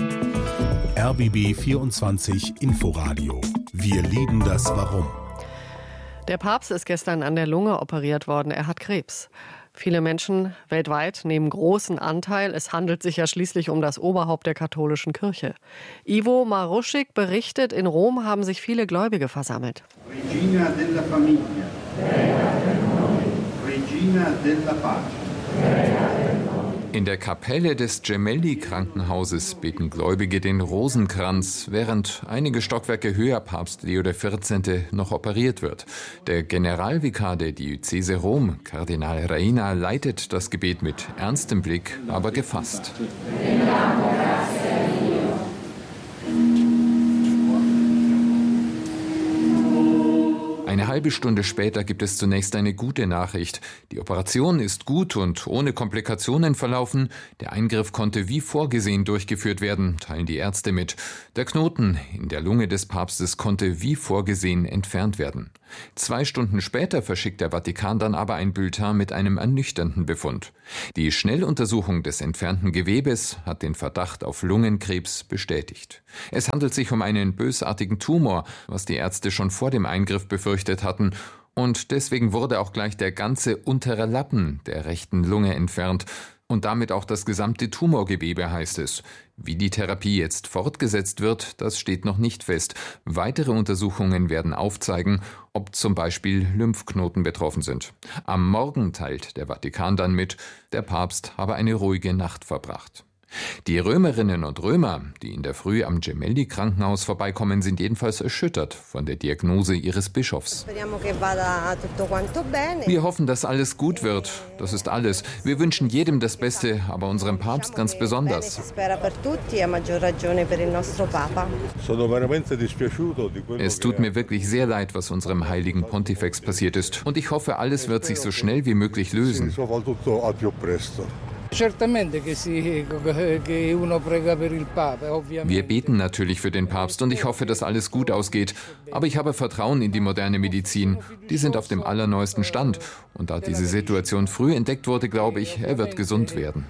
RBB 24 Inforadio. Wir lieben das Warum. Der Papst ist gestern an der Lunge operiert worden. Er hat Krebs. Viele Menschen weltweit nehmen großen Anteil. Es handelt sich ja schließlich um das Oberhaupt der katholischen Kirche. Ivo Maruschik berichtet, in Rom haben sich viele Gläubige versammelt. Regina della Famiglia. Regina della Pace. In der Kapelle des Gemelli-Krankenhauses beten Gläubige den Rosenkranz, während einige Stockwerke höher Papst Leo XIV. Noch operiert wird. Der Generalvikar der Diözese Rom, Kardinal Reina, leitet das Gebet mit ernstem Blick, aber gefasst. halbe Stunde später gibt es zunächst eine gute Nachricht. Die Operation ist gut und ohne Komplikationen verlaufen. Der Eingriff konnte wie vorgesehen durchgeführt werden, teilen die Ärzte mit. Der Knoten in der Lunge des Papstes konnte wie vorgesehen entfernt werden. 2 Stunden später verschickt der Vatikan dann aber ein Bulletin mit einem ernüchternden Befund. Die Schnelluntersuchung des entfernten Gewebes hat den Verdacht auf Lungenkrebs bestätigt. Es handelt sich um einen bösartigen Tumor, was die Ärzte schon vor dem Eingriff befürchtet hatten. Und deswegen wurde auch gleich der ganze untere Lappen der rechten Lunge entfernt. Und damit auch das gesamte Tumorgewebe, heißt es. Wie die Therapie jetzt fortgesetzt wird, das steht noch nicht fest. Weitere Untersuchungen werden aufzeigen, ob zum Beispiel Lymphknoten betroffen sind. Am Morgen teilt der Vatikan dann mit, der Papst habe eine ruhige Nacht verbracht. Die Römerinnen und Römer, die in der Früh am Gemelli-Krankenhaus vorbeikommen, sind jedenfalls erschüttert von der Diagnose ihres Bischofs. Wir hoffen, dass alles gut wird. Das ist alles. Wir wünschen jedem das Beste, aber unserem Papst ganz besonders. Es tut mir wirklich sehr leid, was unserem heiligen Pontifex passiert ist. Und ich hoffe, alles wird sich so schnell wie möglich lösen. Wir beten natürlich für den Papst und ich hoffe, dass alles gut ausgeht. Aber ich habe Vertrauen in die moderne Medizin. Die sind auf dem allerneuesten Stand. Und da diese Situation früh entdeckt wurde, glaube ich, er wird gesund werden.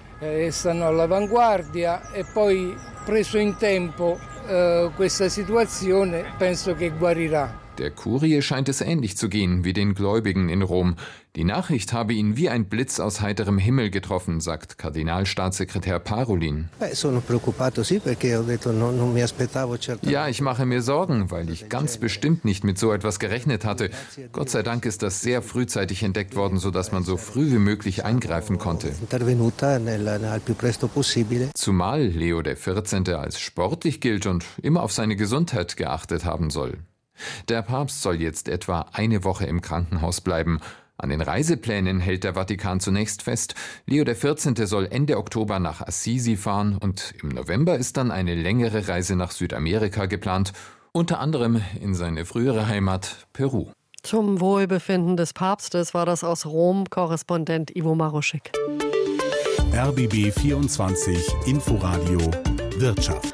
Der Kurie scheint es ähnlich zu gehen wie den Gläubigen in Rom. Die Nachricht habe ihn wie ein Blitz aus heiterem Himmel getroffen, sagt Kardinalstaatssekretär Parolin. Ja, ich mache mir Sorgen, weil ich ganz bestimmt nicht mit so etwas gerechnet hatte. Gott sei Dank ist das sehr frühzeitig entdeckt worden, sodass man so früh wie möglich eingreifen konnte. Zumal Leo XIV. Als sportlich gilt und immer auf seine Gesundheit geachtet haben soll. Der Papst soll jetzt etwa eine Woche im Krankenhaus bleiben. An den Reiseplänen hält der Vatikan zunächst fest. Leo XIV. Soll Ende Oktober nach Assisi fahren und im November ist dann eine längere Reise nach Südamerika geplant, unter anderem in seine frühere Heimat Peru. Zum Wohlbefinden des Papstes war das aus Rom Korrespondent Ivo Maruschik. RBB 24 Inforadio Wirtschaft.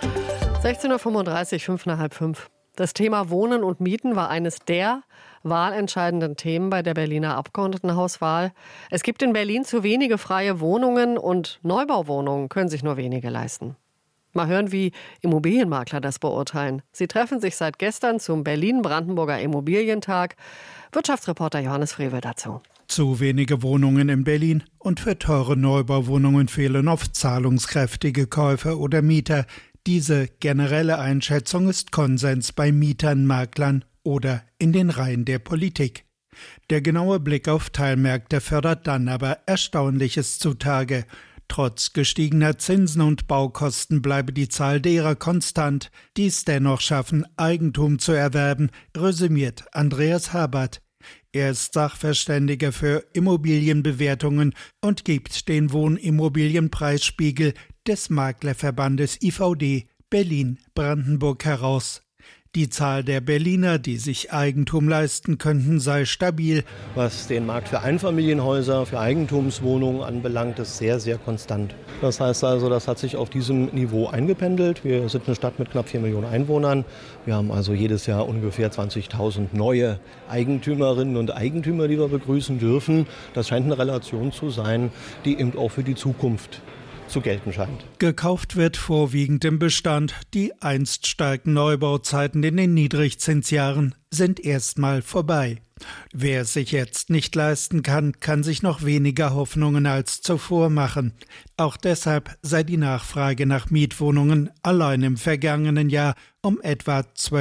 16.35 Uhr, 5:05. Das Thema Wohnen und Mieten war eines der wahlentscheidenden Themen bei der Berliner Abgeordnetenhauswahl. Es gibt in Berlin zu wenige freie Wohnungen und Neubauwohnungen können sich nur wenige leisten. Mal hören, wie Immobilienmakler das beurteilen. Sie treffen sich seit gestern zum Berlin-Brandenburger Immobilientag. Wirtschaftsreporter Johannes Frevel dazu. Zu wenige Wohnungen in Berlin und für teure Neubauwohnungen fehlen oft zahlungskräftige Käufer oder Mieter. Diese generelle Einschätzung ist Konsens bei Mietern, Maklern oder in den Reihen der Politik. Der genaue Blick auf Teilmärkte fördert dann aber Erstaunliches zutage. Trotz gestiegener Zinsen und Baukosten bleibe die Zahl derer konstant, die es dennoch schaffen, Eigentum zu erwerben, resümiert Andreas Habert. Er ist Sachverständiger für Immobilienbewertungen und gibt den Wohnimmobilienpreisspiegel des Maklerverbandes IVD Berlin-Brandenburg heraus. Die Zahl der Berliner, die sich Eigentum leisten könnten, sei stabil. Was den Markt für Einfamilienhäuser, für Eigentumswohnungen anbelangt, ist sehr, sehr konstant. Das heißt also, das hat sich auf diesem Niveau eingependelt. Wir sind eine Stadt mit knapp 4 Millionen Einwohnern. Wir haben also jedes Jahr ungefähr 20.000 neue Eigentümerinnen und Eigentümer, die wir begrüßen dürfen. Das scheint eine Relation zu sein, die eben auch für die Zukunft zu gelten scheint. Gekauft wird vorwiegend im Bestand. Die einst starken Neubauzeiten in den Niedrigzinsjahren sind erstmal vorbei. Wer es sich jetzt nicht leisten kann, kann sich noch weniger Hoffnungen als zuvor machen. Auch deshalb sei die Nachfrage nach Mietwohnungen allein im vergangenen Jahr um etwa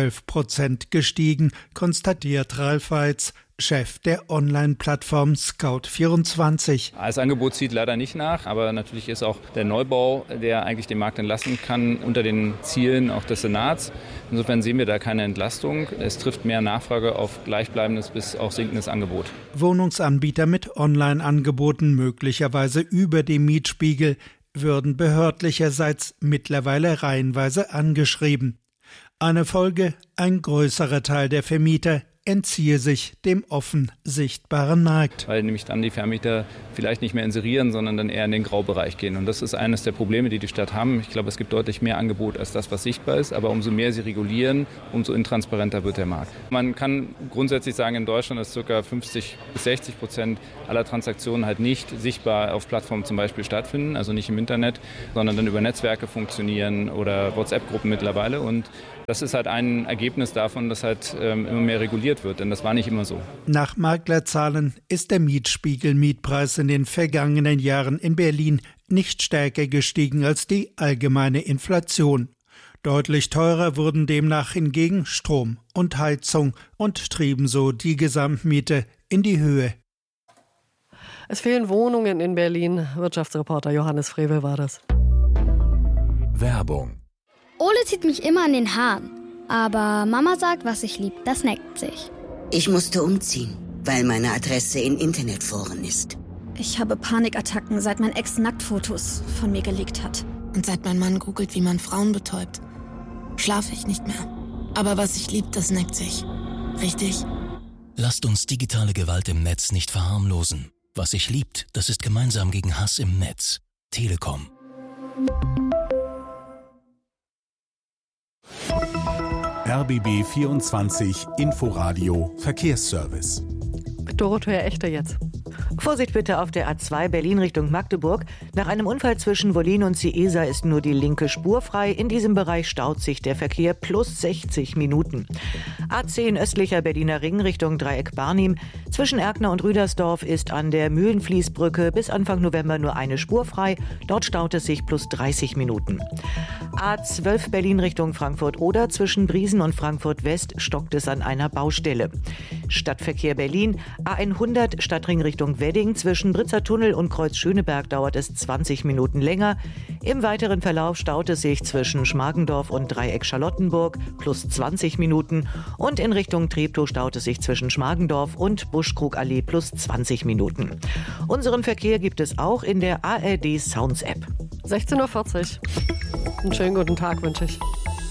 12% gestiegen, konstatiert Ralf Weitz, Chef der Online-Plattform Scout24. Das Angebot zieht leider nicht nach, aber natürlich ist auch der Neubau, der eigentlich den Markt entlasten kann, unter den Zielen auch des Senats. Insofern sehen wir da keine Entlastung. Es trifft mehr Nachfrage auf gleichbleibendes bis auch sinkendes Angebot. Wohnungsanbieter mit Online-Angeboten möglicherweise über dem Mietspiegel würden behördlicherseits mittlerweile reihenweise angeschrieben. Eine Folge: ein größerer Teil der Vermieter entziehe sich dem offen sichtbaren Markt. Weil nämlich dann die Vermieter vielleicht nicht mehr inserieren, sondern dann eher in den Graubereich gehen. Und das ist eines der Probleme, die die Stadt haben. Ich glaube, es gibt deutlich mehr Angebot als das, was sichtbar ist. Aber umso mehr sie regulieren, umso intransparenter wird der Markt. Man kann grundsätzlich sagen, in Deutschland ist ca. 50-60% aller Transaktionen halt nicht sichtbar auf Plattformen zum Beispiel stattfinden, also nicht im Internet, sondern dann über Netzwerke funktionieren oder WhatsApp-Gruppen mittlerweile. Und das ist halt ein Ergebnis davon, dass halt immer mehr reguliert wird, denn das war nicht immer so. Nach Maklerzahlen ist der Mietspiegel-Mietpreis in den vergangenen Jahren in Berlin nicht stärker gestiegen als die allgemeine Inflation. Deutlich teurer wurden demnach hingegen Strom und Heizung und trieben so die Gesamtmiete in die Höhe. Es fehlen Wohnungen in Berlin. Wirtschaftsreporter Johannes Frevel war das. Werbung. Ole zieht mich immer an den Haaren. Aber Mama sagt, was ich lieb, das neckt sich. Ich musste umziehen, weil meine Adresse in Internetforen ist. Ich habe Panikattacken, seit mein Ex Nacktfotos von mir gelegt hat. Und seit mein Mann googelt, wie man Frauen betäubt, schlafe ich nicht mehr. Aber was ich lieb, das neckt sich. Richtig? Lasst uns digitale Gewalt im Netz nicht verharmlosen. Was sich liebt, das ist gemeinsam gegen Hass im Netz. Telekom. RBB 24 Inforadio Verkehrsservice. Dorothea Echte jetzt. Vorsicht bitte auf der A2 Berlin Richtung Magdeburg. Nach einem Unfall zwischen Wollin und Ciesa ist nur die linke Spur frei. In diesem Bereich staut sich der Verkehr plus 60 Minuten. A10 östlicher Berliner Ring Richtung Dreieck Barnim. Zwischen Erkner und Rüdersdorf ist an der Mühlenfließbrücke bis Anfang November nur eine Spur frei. Dort staut es sich plus 30 Minuten. A12 Berlin Richtung Frankfurt-Oder. Zwischen Briesen und Frankfurt-West stockt es an einer Baustelle. Stadtverkehr Berlin. A100 Stadtring Richtung Wedding. Zwischen Britzer Tunnel und Kreuz Schöneberg dauert es 20 Minuten länger. Im weiteren Verlauf staut es sich zwischen Schmargendorf und Dreieck Charlottenburg plus 20 Minuten. Und in Richtung Treptow staut es sich zwischen Schmargendorf und Buschkrugallee plus 20 Minuten. Unseren Verkehr gibt es auch in der ARD Sounds App. 16:40 Uhr. Einen schönen guten Tag wünsche ich.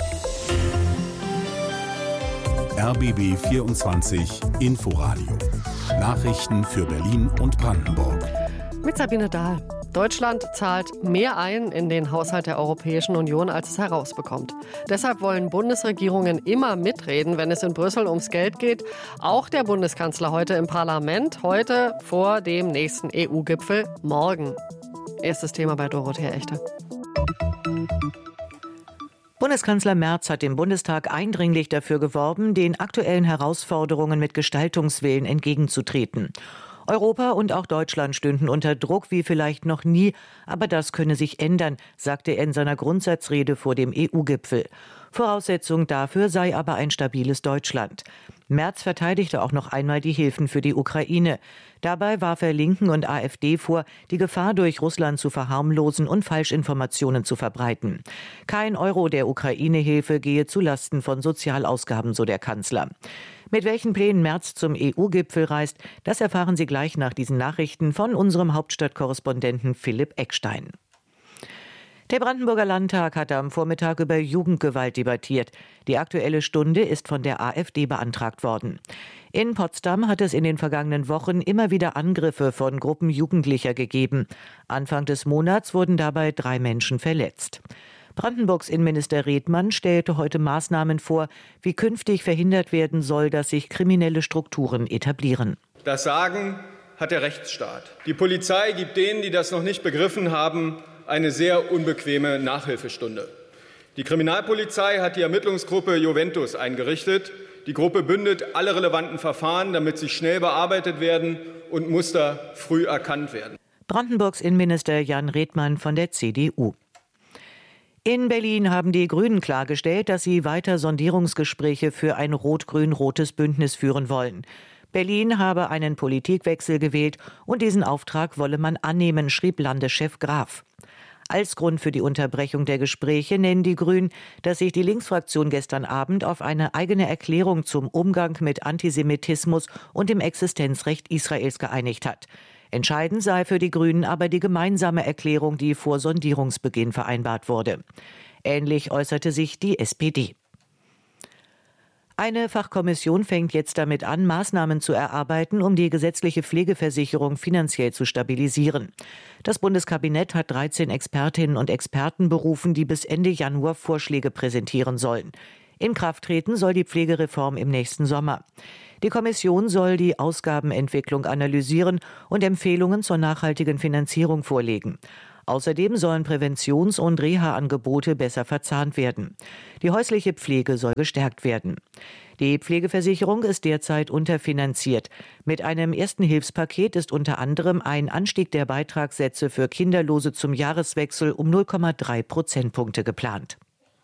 RBB 24 Inforadio. Nachrichten für Berlin und Brandenburg. Mit Sabine Dahl. Deutschland zahlt mehr ein in den Haushalt der Europäischen Union, als es herausbekommt. Deshalb wollen Bundesregierungen immer mitreden, wenn es in Brüssel ums Geld geht. Auch der Bundeskanzler heute im Parlament, heute vor dem nächsten EU-Gipfel, morgen. Erstes Thema bei Dorothea Echte. Bundeskanzler Merz hat im Bundestag eindringlich dafür geworben, den aktuellen Herausforderungen mit Gestaltungswillen entgegenzutreten. Europa und auch Deutschland stünden unter Druck wie vielleicht noch nie, aber das könne sich ändern, sagte er in seiner Grundsatzrede vor dem EU-Gipfel. Voraussetzung dafür sei aber ein stabiles Deutschland. Merz verteidigte auch noch einmal die Hilfen für die Ukraine. Dabei warf er Linken und AfD vor, die Gefahr durch Russland zu verharmlosen und Falschinformationen zu verbreiten. Kein Euro der Ukraine-Hilfe gehe zulasten von Sozialausgaben, so der Kanzler. Mit welchen Plänen Merz zum EU-Gipfel reist, das erfahren Sie gleich nach diesen Nachrichten von unserem Hauptstadtkorrespondenten Philipp Eckstein. Der Brandenburger Landtag hatte am Vormittag über Jugendgewalt debattiert. Die Aktuelle Stunde ist von der AfD beantragt worden. In Potsdam hat es in den vergangenen Wochen immer wieder Angriffe von Gruppen Jugendlicher gegeben. Anfang des Monats wurden dabei 3 Menschen verletzt. Brandenburgs Innenminister Redmann stellte heute Maßnahmen vor, wie künftig verhindert werden soll, dass sich kriminelle Strukturen etablieren. Das Sagen hat der Rechtsstaat. Die Polizei gibt denen, die das noch nicht begriffen haben, eine sehr unbequeme Nachhilfestunde. Die Kriminalpolizei hat die Ermittlungsgruppe Juventus eingerichtet. Die Gruppe bündet alle relevanten Verfahren, damit sie schnell bearbeitet werden und Muster früh erkannt werden. Brandenburgs Innenminister Jan Redmann von der CDU. In Berlin haben die Grünen klargestellt, dass sie weiter Sondierungsgespräche für ein rot-grün-rotes Bündnis führen wollen. Berlin habe einen Politikwechsel gewählt und diesen Auftrag wolle man annehmen, schrieb Landeschef Graf. Als Grund für die Unterbrechung der Gespräche nennen die Grünen, dass sich die Linksfraktion gestern Abend auf eine eigene Erklärung zum Umgang mit Antisemitismus und dem Existenzrecht Israels geeinigt hat. Entscheidend sei für die Grünen aber die gemeinsame Erklärung, die vor Sondierungsbeginn vereinbart wurde. Ähnlich äußerte sich die SPD. Eine Fachkommission fängt jetzt damit an, Maßnahmen zu erarbeiten, um die gesetzliche Pflegeversicherung finanziell zu stabilisieren. Das Bundeskabinett hat 13 Expertinnen und Experten berufen, die bis Ende Januar Vorschläge präsentieren sollen. In Kraft treten soll die Pflegereform im nächsten Sommer. Die Kommission soll die Ausgabenentwicklung analysieren und Empfehlungen zur nachhaltigen Finanzierung vorlegen. Außerdem sollen Präventions- und Reha-Angebote besser verzahnt werden. Die häusliche Pflege soll gestärkt werden. Die Pflegeversicherung ist derzeit unterfinanziert. Mit einem ersten Hilfspaket ist unter anderem ein Anstieg der Beitragssätze für Kinderlose zum Jahreswechsel um 0,3 Prozentpunkte geplant.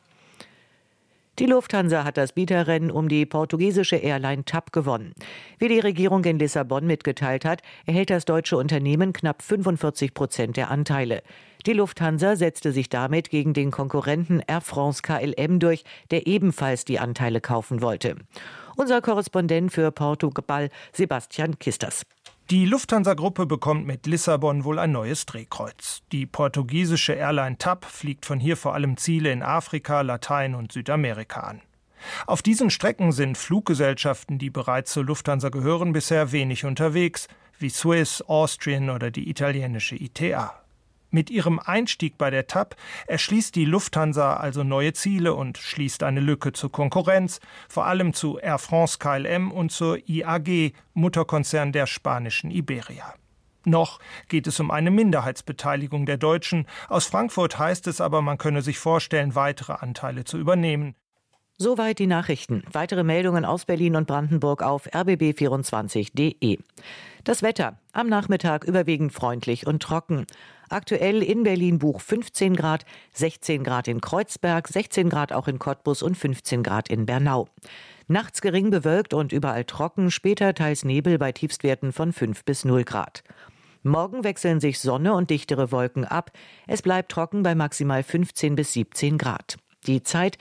Die Lufthansa hat das Bieterrennen um die portugiesische Airline TAP gewonnen. Wie die Regierung in Lissabon mitgeteilt hat, erhält das deutsche Unternehmen knapp 45% der Anteile. Die Lufthansa setzte sich damit gegen den Konkurrenten Air France KLM durch, der ebenfalls die Anteile kaufen wollte. Unser Korrespondent für Portugal, Sebastian Kistas. Die Lufthansa-Gruppe bekommt mit Lissabon wohl ein neues Drehkreuz. Die portugiesische Airline TAP fliegt von hier vor allem Ziele in Afrika, Latein- und Südamerika an. Auf diesen Strecken sind Fluggesellschaften, die bereits zur Lufthansa gehören, bisher wenig unterwegs, wie Swiss, Austrian oder die italienische ITA. Mit ihrem Einstieg bei der TAP erschließt die Lufthansa also neue Ziele und schließt eine Lücke zur Konkurrenz, vor allem zu Air France KLM und zur IAG, Mutterkonzern der spanischen Iberia. Noch geht es um eine Minderheitsbeteiligung der Deutschen. Aus Frankfurt heißt es aber, man könne sich vorstellen, weitere Anteile zu übernehmen. Soweit die Nachrichten. Weitere Meldungen aus Berlin und Brandenburg auf rbb24.de. Das Wetter. Am Nachmittag überwiegend freundlich und trocken. Aktuell in Berlin Buch 15 Grad, 16 Grad in Kreuzberg, 16 Grad auch in Cottbus und 15 Grad in Bernau. Nachts gering bewölkt und überall trocken, später teils Nebel bei Tiefstwerten von 5 bis 0 Grad. Morgen wechseln sich Sonne und dichtere Wolken ab. Es bleibt trocken bei maximal 15 bis 17 Grad. Die Zeit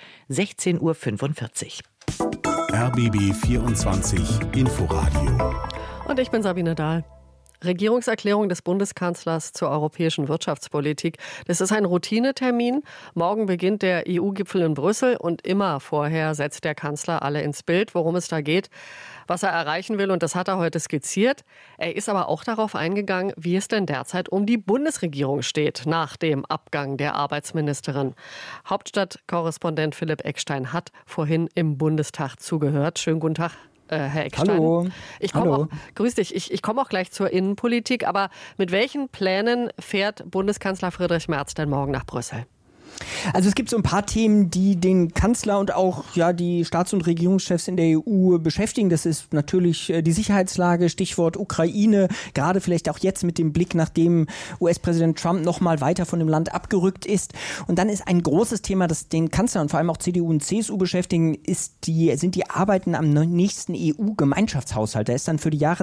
16:45 Uhr. RBB 24 Inforadio. Und ich bin Sabine Dahl. Regierungserklärung des Bundeskanzlers zur europäischen Wirtschaftspolitik. Das ist ein Routinetermin. Morgen beginnt der EU-Gipfel in Brüssel und immer vorher setzt der Kanzler alle ins Bild, worum es da geht, was er erreichen will, und das hat er heute skizziert. Er ist aber auch darauf eingegangen, wie es denn derzeit um die Bundesregierung steht nach dem Abgang der Arbeitsministerin. Hauptstadtkorrespondent Philipp Eckstein hat vorhin im Bundestag zugehört. Schönen guten Tag. Herr Eckstein. Hallo. Grüß dich. Ich komme auch gleich zur Innenpolitik, aber mit welchen Plänen fährt Bundeskanzler Friedrich Merz denn morgen nach Brüssel? Also es gibt so ein paar Themen, die den Kanzler und auch die Staats- und Regierungschefs in der EU beschäftigen. Das ist natürlich die Sicherheitslage, Stichwort Ukraine, gerade vielleicht auch jetzt mit dem Blick, nachdem US-Präsident Trump noch mal weiter von dem Land abgerückt ist. Und dann ist ein großes Thema, das den Kanzler und vor allem auch CDU und CSU beschäftigen, sind die Arbeiten am nächsten EU-Gemeinschaftshaushalt. Der ist dann für die Jahre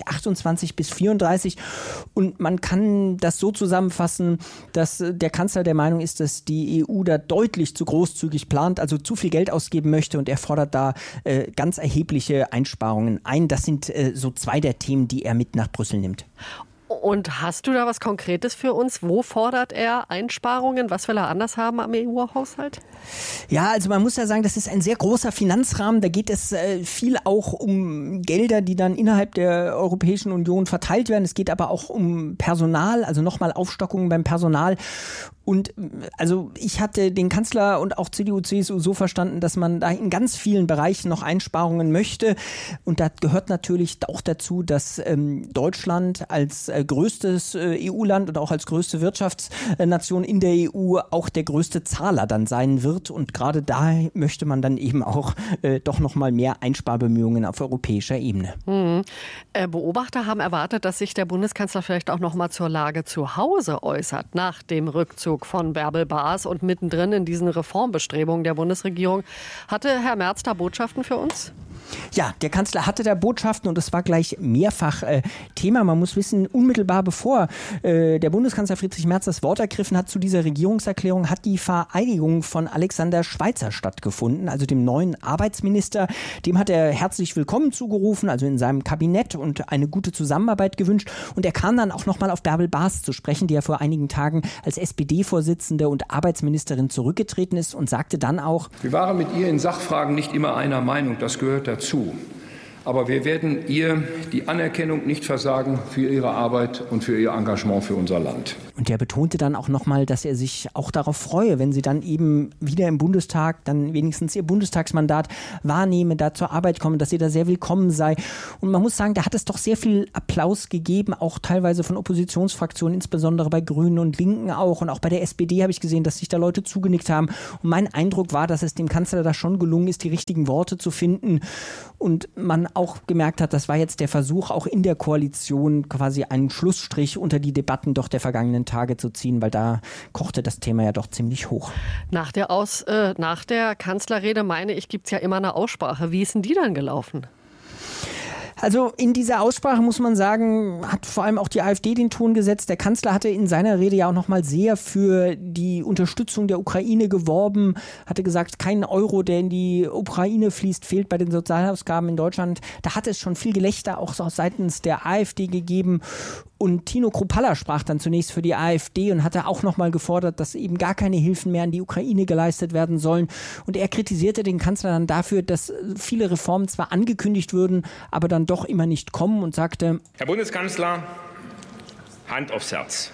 2028 bis 2034. Und man kann das so zusammenfassen, dass der Kanzler der Meinung ist, dass die EU da deutlich zu großzügig plant, also zu viel Geld ausgeben möchte, und er fordert da ganz erhebliche Einsparungen ein. Das sind so zwei der Themen, die er mit nach Brüssel nimmt. Und hast du da was Konkretes für uns? Wo fordert er Einsparungen? Was will er anders haben am EU-Haushalt? Ja, also man muss ja sagen, das ist ein sehr großer Finanzrahmen. Da geht es viel auch um Gelder, die dann innerhalb der Europäischen Union verteilt werden. Es geht aber auch um Personal, also nochmal Aufstockungen beim Personal. Und also ich hatte den Kanzler und auch CDU, CSU so verstanden, dass man da in ganz vielen Bereichen noch Einsparungen möchte. Und da gehört natürlich auch dazu, dass Deutschland als größtes EU-Land und auch als größte Wirtschaftsnation in der EU auch der größte Zahler dann sein wird. Und gerade da möchte man dann eben auch doch noch mal mehr Einsparbemühungen auf europäischer Ebene. Beobachter haben erwartet, dass sich der Bundeskanzler vielleicht auch noch mal zur Lage zu Hause äußert, nach dem Rückzug von Bärbel Baas und mittendrin in diesen Reformbestrebungen der Bundesregierung. Hatte Herr Merz da Botschaften für uns? Ja, der Kanzler hatte da Botschaften und es war gleich mehrfach Thema. Man muss wissen, unmittelbar bevor der Bundeskanzler Friedrich Merz das Wort ergriffen hat zu dieser Regierungserklärung, hat die Vereidigung von Alexander Schweitzer stattgefunden, also dem neuen Arbeitsminister. Dem hat er herzlich willkommen zugerufen, also in seinem Kabinett, und eine gute Zusammenarbeit gewünscht. Und er kam dann auch nochmal auf Bärbel Baas zu sprechen, die ja vor einigen Tagen als SPD-Vorsitzende und Arbeitsministerin zurückgetreten ist, und sagte dann auch: Wir waren mit ihr in Sachfragen nicht immer einer Meinung, das gehört dazu. Aber wir werden ihr die Anerkennung nicht versagen für ihre Arbeit und für ihr Engagement für unser Land. Und er betonte dann auch nochmal, dass er sich auch darauf freue, wenn sie dann eben wieder im Bundestag dann wenigstens ihr Bundestagsmandat wahrnehme, da zur Arbeit kommen, dass sie da sehr willkommen sei. Und man muss sagen, da hat es doch sehr viel Applaus gegeben, auch teilweise von Oppositionsfraktionen, insbesondere bei Grünen und Linken auch. Und auch bei der SPD habe ich gesehen, dass sich da Leute zugenickt haben. Und mein Eindruck war, dass es dem Kanzler da schon gelungen ist, die richtigen Worte zu finden. Und man auch gemerkt hat, das war jetzt der Versuch, auch in der Koalition quasi einen Schlussstrich unter die Debatten doch der vergangenen Tage zu ziehen, weil da kochte das Thema ja doch ziemlich hoch. Nach der Kanzlerrede, meine ich, gibt es ja immer eine Aussprache. Wie ist denn die dann gelaufen? Also in dieser Aussprache, muss man sagen, hat vor allem auch die AfD den Ton gesetzt. Der Kanzler hatte in seiner Rede ja auch nochmal sehr für die Unterstützung der Ukraine geworben, hatte gesagt, kein Euro, der in die Ukraine fließt, fehlt bei den Sozialausgaben in Deutschland. Da hat es schon viel Gelächter auch seitens der AfD gegeben. Und Tino Kruppalla sprach dann zunächst für die AfD und hatte auch nochmal gefordert, dass eben gar keine Hilfen mehr an die Ukraine geleistet werden sollen. Und er kritisierte den Kanzler dann dafür, dass viele Reformen zwar angekündigt würden, aber dann doch immer nicht kommen, und sagte: Herr Bundeskanzler, Hand aufs Herz.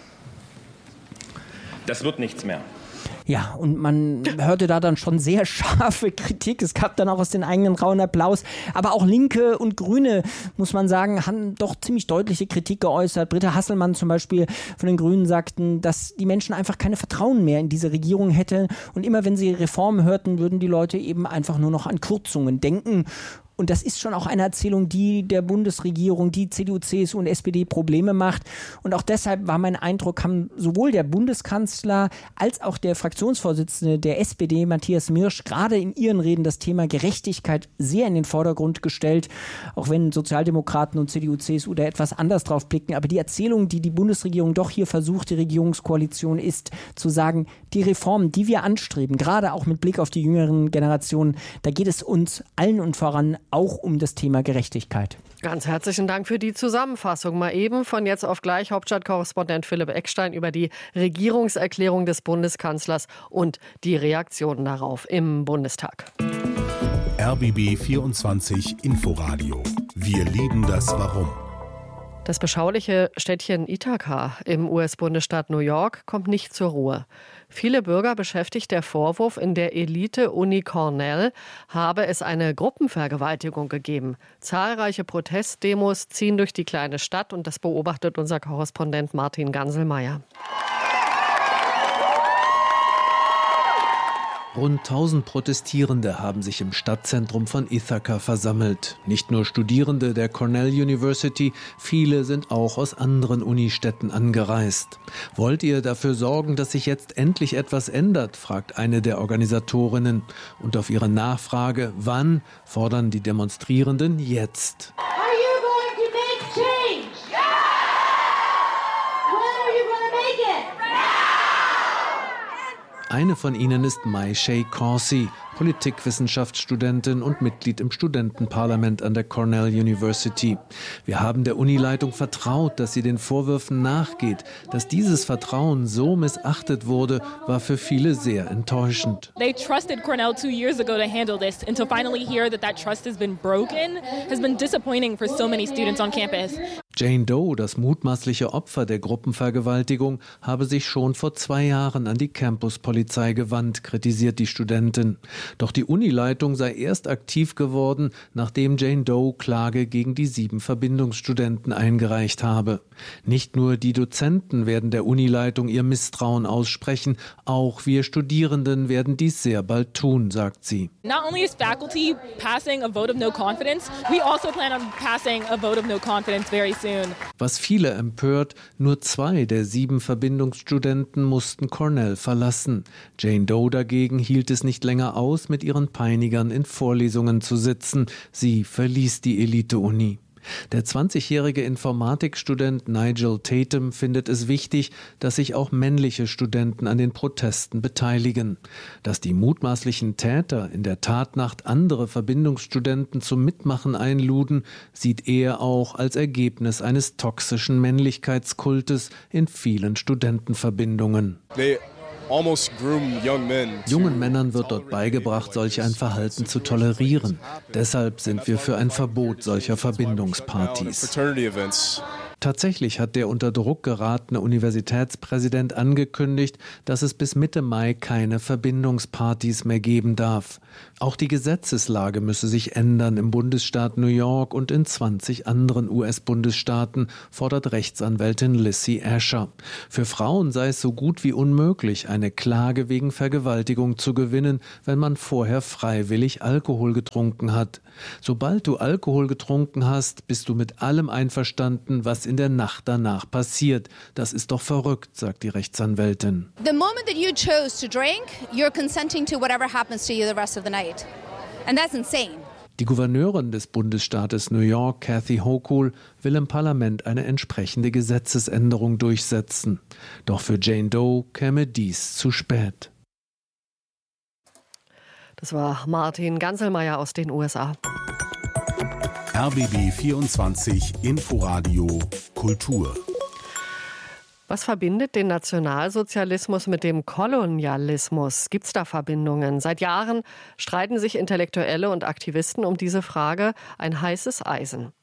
Das wird nichts mehr. Ja, und man hörte da dann schon sehr scharfe Kritik. Es gab dann auch aus den eigenen Reihen Applaus. Aber auch Linke und Grüne, muss man sagen, haben doch ziemlich deutliche Kritik geäußert. Britta Hasselmann zum Beispiel von den Grünen sagten, dass die Menschen einfach keine Vertrauen mehr in diese Regierung hätten. Und immer wenn sie Reformen hörten, würden die Leute eben einfach nur noch an Kürzungen denken. Und das ist schon auch eine Erzählung, die der Bundesregierung, die CDU, CSU und SPD Probleme macht. Und auch deshalb war mein Eindruck, haben sowohl der Bundeskanzler als auch der Fraktionsvorsitzende der SPD, Matthias Mirsch, gerade in ihren Reden das Thema Gerechtigkeit sehr in den Vordergrund gestellt. Auch wenn Sozialdemokraten und CDU, CSU da etwas anders drauf blicken. Aber die Erzählung, die die Bundesregierung doch hier versucht, die Regierungskoalition, ist zu sagen, die Reformen, die wir anstreben, gerade auch mit Blick auf die jüngeren Generationen, da geht es uns allen und voran auch um das Thema Gerechtigkeit. Ganz herzlichen Dank für die Zusammenfassung. Mal eben von jetzt auf gleich Hauptstadtkorrespondent Philipp Eckstein über die Regierungserklärung des Bundeskanzlers und die Reaktionen darauf im Bundestag. RBB 24 Inforadio. Wir lieben das Warum. Das beschauliche Städtchen Ithaka im US-Bundesstaat New York kommt nicht zur Ruhe. Viele Bürger beschäftigt der Vorwurf, in der Elite-Uni Cornell habe es eine Gruppenvergewaltigung gegeben. Zahlreiche Protestdemos ziehen durch die kleine Stadt, und das beobachtet unser Korrespondent Martin Ganselmeier. Rund 1000 Protestierende haben sich im Stadtzentrum von Ithaka versammelt. Nicht nur Studierende der Cornell University, viele sind auch aus anderen Unistädten angereist. Wollt ihr dafür sorgen, dass sich jetzt endlich etwas ändert, fragt eine der Organisatorinnen. Und auf ihre Nachfrage, wann, fordern die Demonstrierenden jetzt. Eine von ihnen ist Mai-Shay Corsi, Politikwissenschaftsstudentin und Mitglied im Studentenparlament an der Cornell University. Wir haben der Unileitung vertraut, dass sie den Vorwürfen nachgeht. Dass dieses Vertrauen so missachtet wurde, war für viele sehr enttäuschend. They trusted Cornell 2 years ago to handle this, and to finally hear that trust has been broken has been disappointing for so many students on campus. Jane Doe, das mutmaßliche Opfer der Gruppenvergewaltigung, habe sich schon vor 2 Jahren an die Campuspolizei gewandt, kritisiert die Studentin. Doch die Unileitung sei erst aktiv geworden, nachdem Jane Doe Klage gegen die 7 Verbindungsstudenten eingereicht habe. Nicht nur die Dozenten werden der Unileitung ihr Misstrauen aussprechen, auch wir Studierenden werden dies sehr bald tun, sagt sie. Not only is faculty passing a vote of no confidence, we also plan on passing a vote of no confidence very soon. soon. Was viele empört, nur 2 der 7 Verbindungsstudenten mussten Cornell verlassen. Jane Doe dagegen hielt es nicht länger aus, mit ihren Peinigern in Vorlesungen zu sitzen. Sie verließ die Elite-Uni. Der 20-jährige Informatikstudent Nigel Tatum findet es wichtig, dass sich auch männliche Studenten an den Protesten beteiligen. Dass die mutmaßlichen Täter in der Tatnacht andere Verbindungsstudenten zum Mitmachen einluden, sieht er auch als Ergebnis eines toxischen Männlichkeitskultes in vielen Studentenverbindungen. Jungen Männern wird dort beigebracht, solch ein Verhalten zu tolerieren. Deshalb sind wir für ein Verbot solcher Verbindungspartys. Tatsächlich hat der unter Druck geratene Universitätspräsident angekündigt, dass es bis Mitte Mai keine Verbindungspartys mehr geben darf. Auch die Gesetzeslage müsse sich ändern im Bundesstaat New York und in 20 anderen US-Bundesstaaten, fordert Rechtsanwältin Lizzie Asher. Für Frauen sei es so gut wie unmöglich, eine Klage wegen Vergewaltigung zu gewinnen, wenn man vorher freiwillig Alkohol getrunken hat. Sobald du Alkohol getrunken hast, bist du mit allem einverstanden, was in der Nacht danach passiert. Das ist doch verrückt, sagt die Rechtsanwältin. The moment that you chose to drink, you're consenting to whatever happens to you the rest of the night. And that's insane. Die Gouverneurin des Bundesstaates New York, Kathy Hochul, will im Parlament eine entsprechende Gesetzesänderung durchsetzen. Doch für Jane Doe käme dies zu spät. Das war Martin Ganselmeier aus den USA. RBB 24 Inforadio Kultur. Was verbindet den Nationalsozialismus mit dem Kolonialismus? Gibt es da Verbindungen? Seit Jahren streiten sich Intellektuelle und Aktivisten um diese Frage, ein heißes Eisen.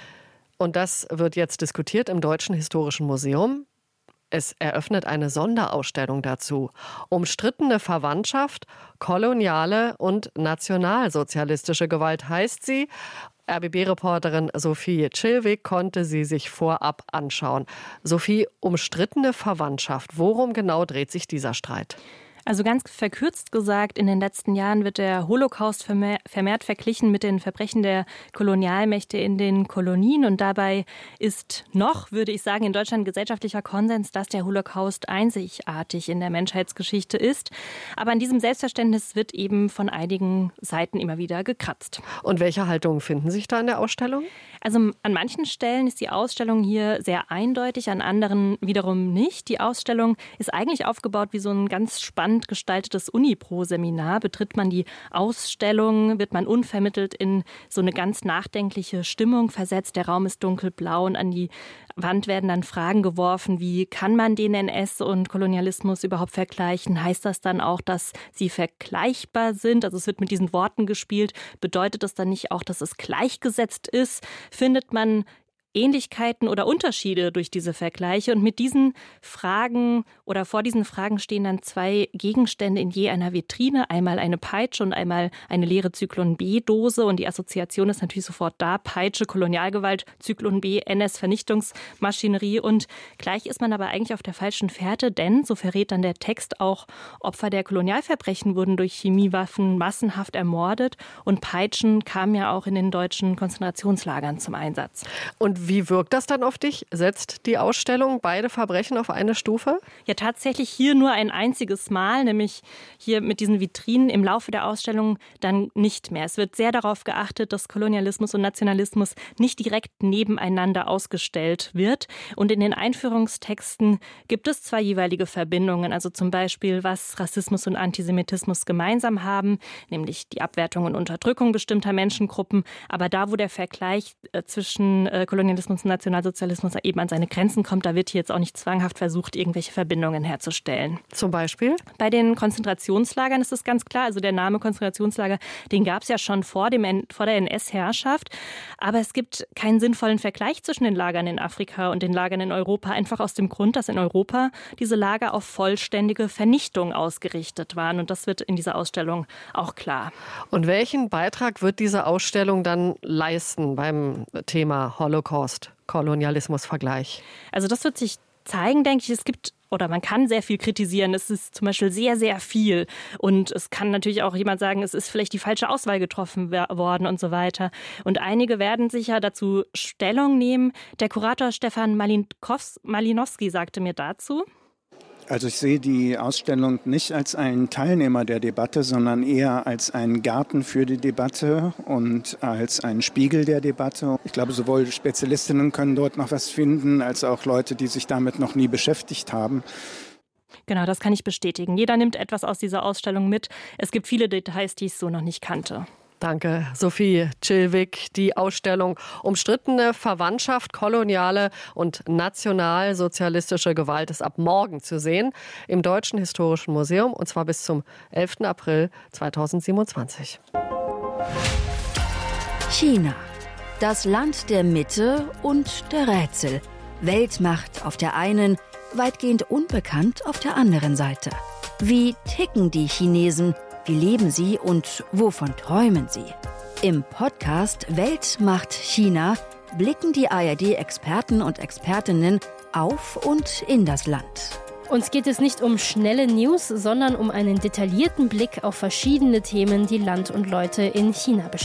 Und das wird jetzt diskutiert im Deutschen Historischen Museum. Es eröffnet eine Sonderausstellung dazu. Umstrittene Verwandtschaft, koloniale und nationalsozialistische Gewalt heißt sie. RBB-Reporterin Sophie Chilwig konnte sie sich vorab anschauen. Sophie, umstrittene Verwandtschaft. Worum genau dreht sich dieser Streit? Also ganz verkürzt gesagt, in den letzten Jahren wird der Holocaust vermehrt verglichen mit den Verbrechen der Kolonialmächte in den Kolonien. Und dabei ist noch, würde ich sagen, in Deutschland gesellschaftlicher Konsens, dass der Holocaust einzigartig in der Menschheitsgeschichte ist. Aber an diesem Selbstverständnis wird eben von einigen Seiten immer wieder gekratzt. Und welche Haltungen finden sich da in der Ausstellung? Also an manchen Stellen ist die Ausstellung hier sehr eindeutig, an anderen wiederum nicht. Die Ausstellung ist eigentlich aufgebaut wie so ein ganz spannend gestaltetes Uni-Pro-Seminar. Betritt man die Ausstellung, wird man unvermittelt in so eine ganz nachdenkliche Stimmung versetzt. Der Raum ist dunkelblau und an die Wand werden dann Fragen geworfen, wie kann man den NS und Kolonialismus überhaupt vergleichen? Heißt das dann auch, dass sie vergleichbar sind? Also es wird mit diesen Worten gespielt. Bedeutet das dann nicht auch, dass es gleichgesetzt ist? Findet man Ähnlichkeiten oder Unterschiede durch diese Vergleiche? Und mit diesen Fragen oder vor diesen Fragen stehen dann 2 Gegenstände in je einer Vitrine. Einmal eine Peitsche und einmal eine leere Zyklon-B-Dose. Und die Assoziation ist natürlich sofort da. Peitsche, Kolonialgewalt, Zyklon-B, NS-Vernichtungsmaschinerie. Und gleich ist man aber eigentlich auf der falschen Fährte, denn, so verrät dann der Text auch, Opfer der Kolonialverbrechen wurden durch Chemiewaffen massenhaft ermordet. Und Peitschen kamen ja auch in den deutschen Konzentrationslagern zum Einsatz. Und wie wirkt das dann auf dich? Setzt die Ausstellung beide Verbrechen auf eine Stufe? Ja, tatsächlich hier nur ein einziges Mal, nämlich hier mit diesen Vitrinen, im Laufe der Ausstellung dann nicht mehr. Es wird sehr darauf geachtet, dass Kolonialismus und Nationalismus nicht direkt nebeneinander ausgestellt wird. Und in den Einführungstexten gibt es 2 jeweilige Verbindungen, also zum Beispiel, was Rassismus und Antisemitismus gemeinsam haben, nämlich die Abwertung und Unterdrückung bestimmter Menschengruppen. Aber da, wo der Vergleich zwischen Kolonialismus und Nationalsozialismus eben an seine Grenzen kommt, da wird hier jetzt auch nicht zwanghaft versucht, irgendwelche Verbindungen herzustellen. Zum Beispiel? Bei den Konzentrationslagern ist es ganz klar, also der Name Konzentrationslager, den gab es ja schon vor der NS-Herrschaft, aber es gibt keinen sinnvollen Vergleich zwischen den Lagern in Afrika und den Lagern in Europa, einfach aus dem Grund, dass in Europa diese Lager auf vollständige Vernichtung ausgerichtet waren und das wird in dieser Ausstellung auch klar. Und welchen Beitrag wird diese Ausstellung dann leisten beim Thema Holocaust, Kolonialismus-Vergleich? Also das wird sich zeigen, denke ich, man kann sehr viel kritisieren. Es ist zum Beispiel sehr, sehr viel. Und es kann natürlich auch jemand sagen, es ist vielleicht die falsche Auswahl getroffen worden und so weiter. Und einige werden sicher dazu Stellung nehmen. Der Kurator Stefan Malinowski sagte mir dazu: Also ich sehe die Ausstellung nicht als einen Teilnehmer der Debatte, sondern eher als einen Garten für die Debatte und als einen Spiegel der Debatte. Ich glaube, sowohl Spezialistinnen können dort noch was finden, als auch Leute, die sich damit noch nie beschäftigt haben. Genau, das kann ich bestätigen. Jeder nimmt etwas aus dieser Ausstellung mit. Es gibt viele Details, die ich so noch nicht kannte. Danke, Sophie Chilwig. Die Ausstellung Umstrittene Verwandtschaft, koloniale und nationalsozialistische Gewalt ist ab morgen zu sehen im Deutschen Historischen Museum, und zwar bis zum 11. April 2027. China, das Land der Mitte und der Rätsel. Weltmacht auf der einen, weitgehend unbekannt auf der anderen Seite. Wie ticken die Chinesen? Wie leben sie und wovon träumen sie? Im Podcast Weltmacht China blicken die ARD-Experten und Expertinnen auf und in das Land. Uns geht es nicht um schnelle News, sondern um einen detaillierten Blick auf verschiedene Themen, die Land und Leute in China beschäftigen.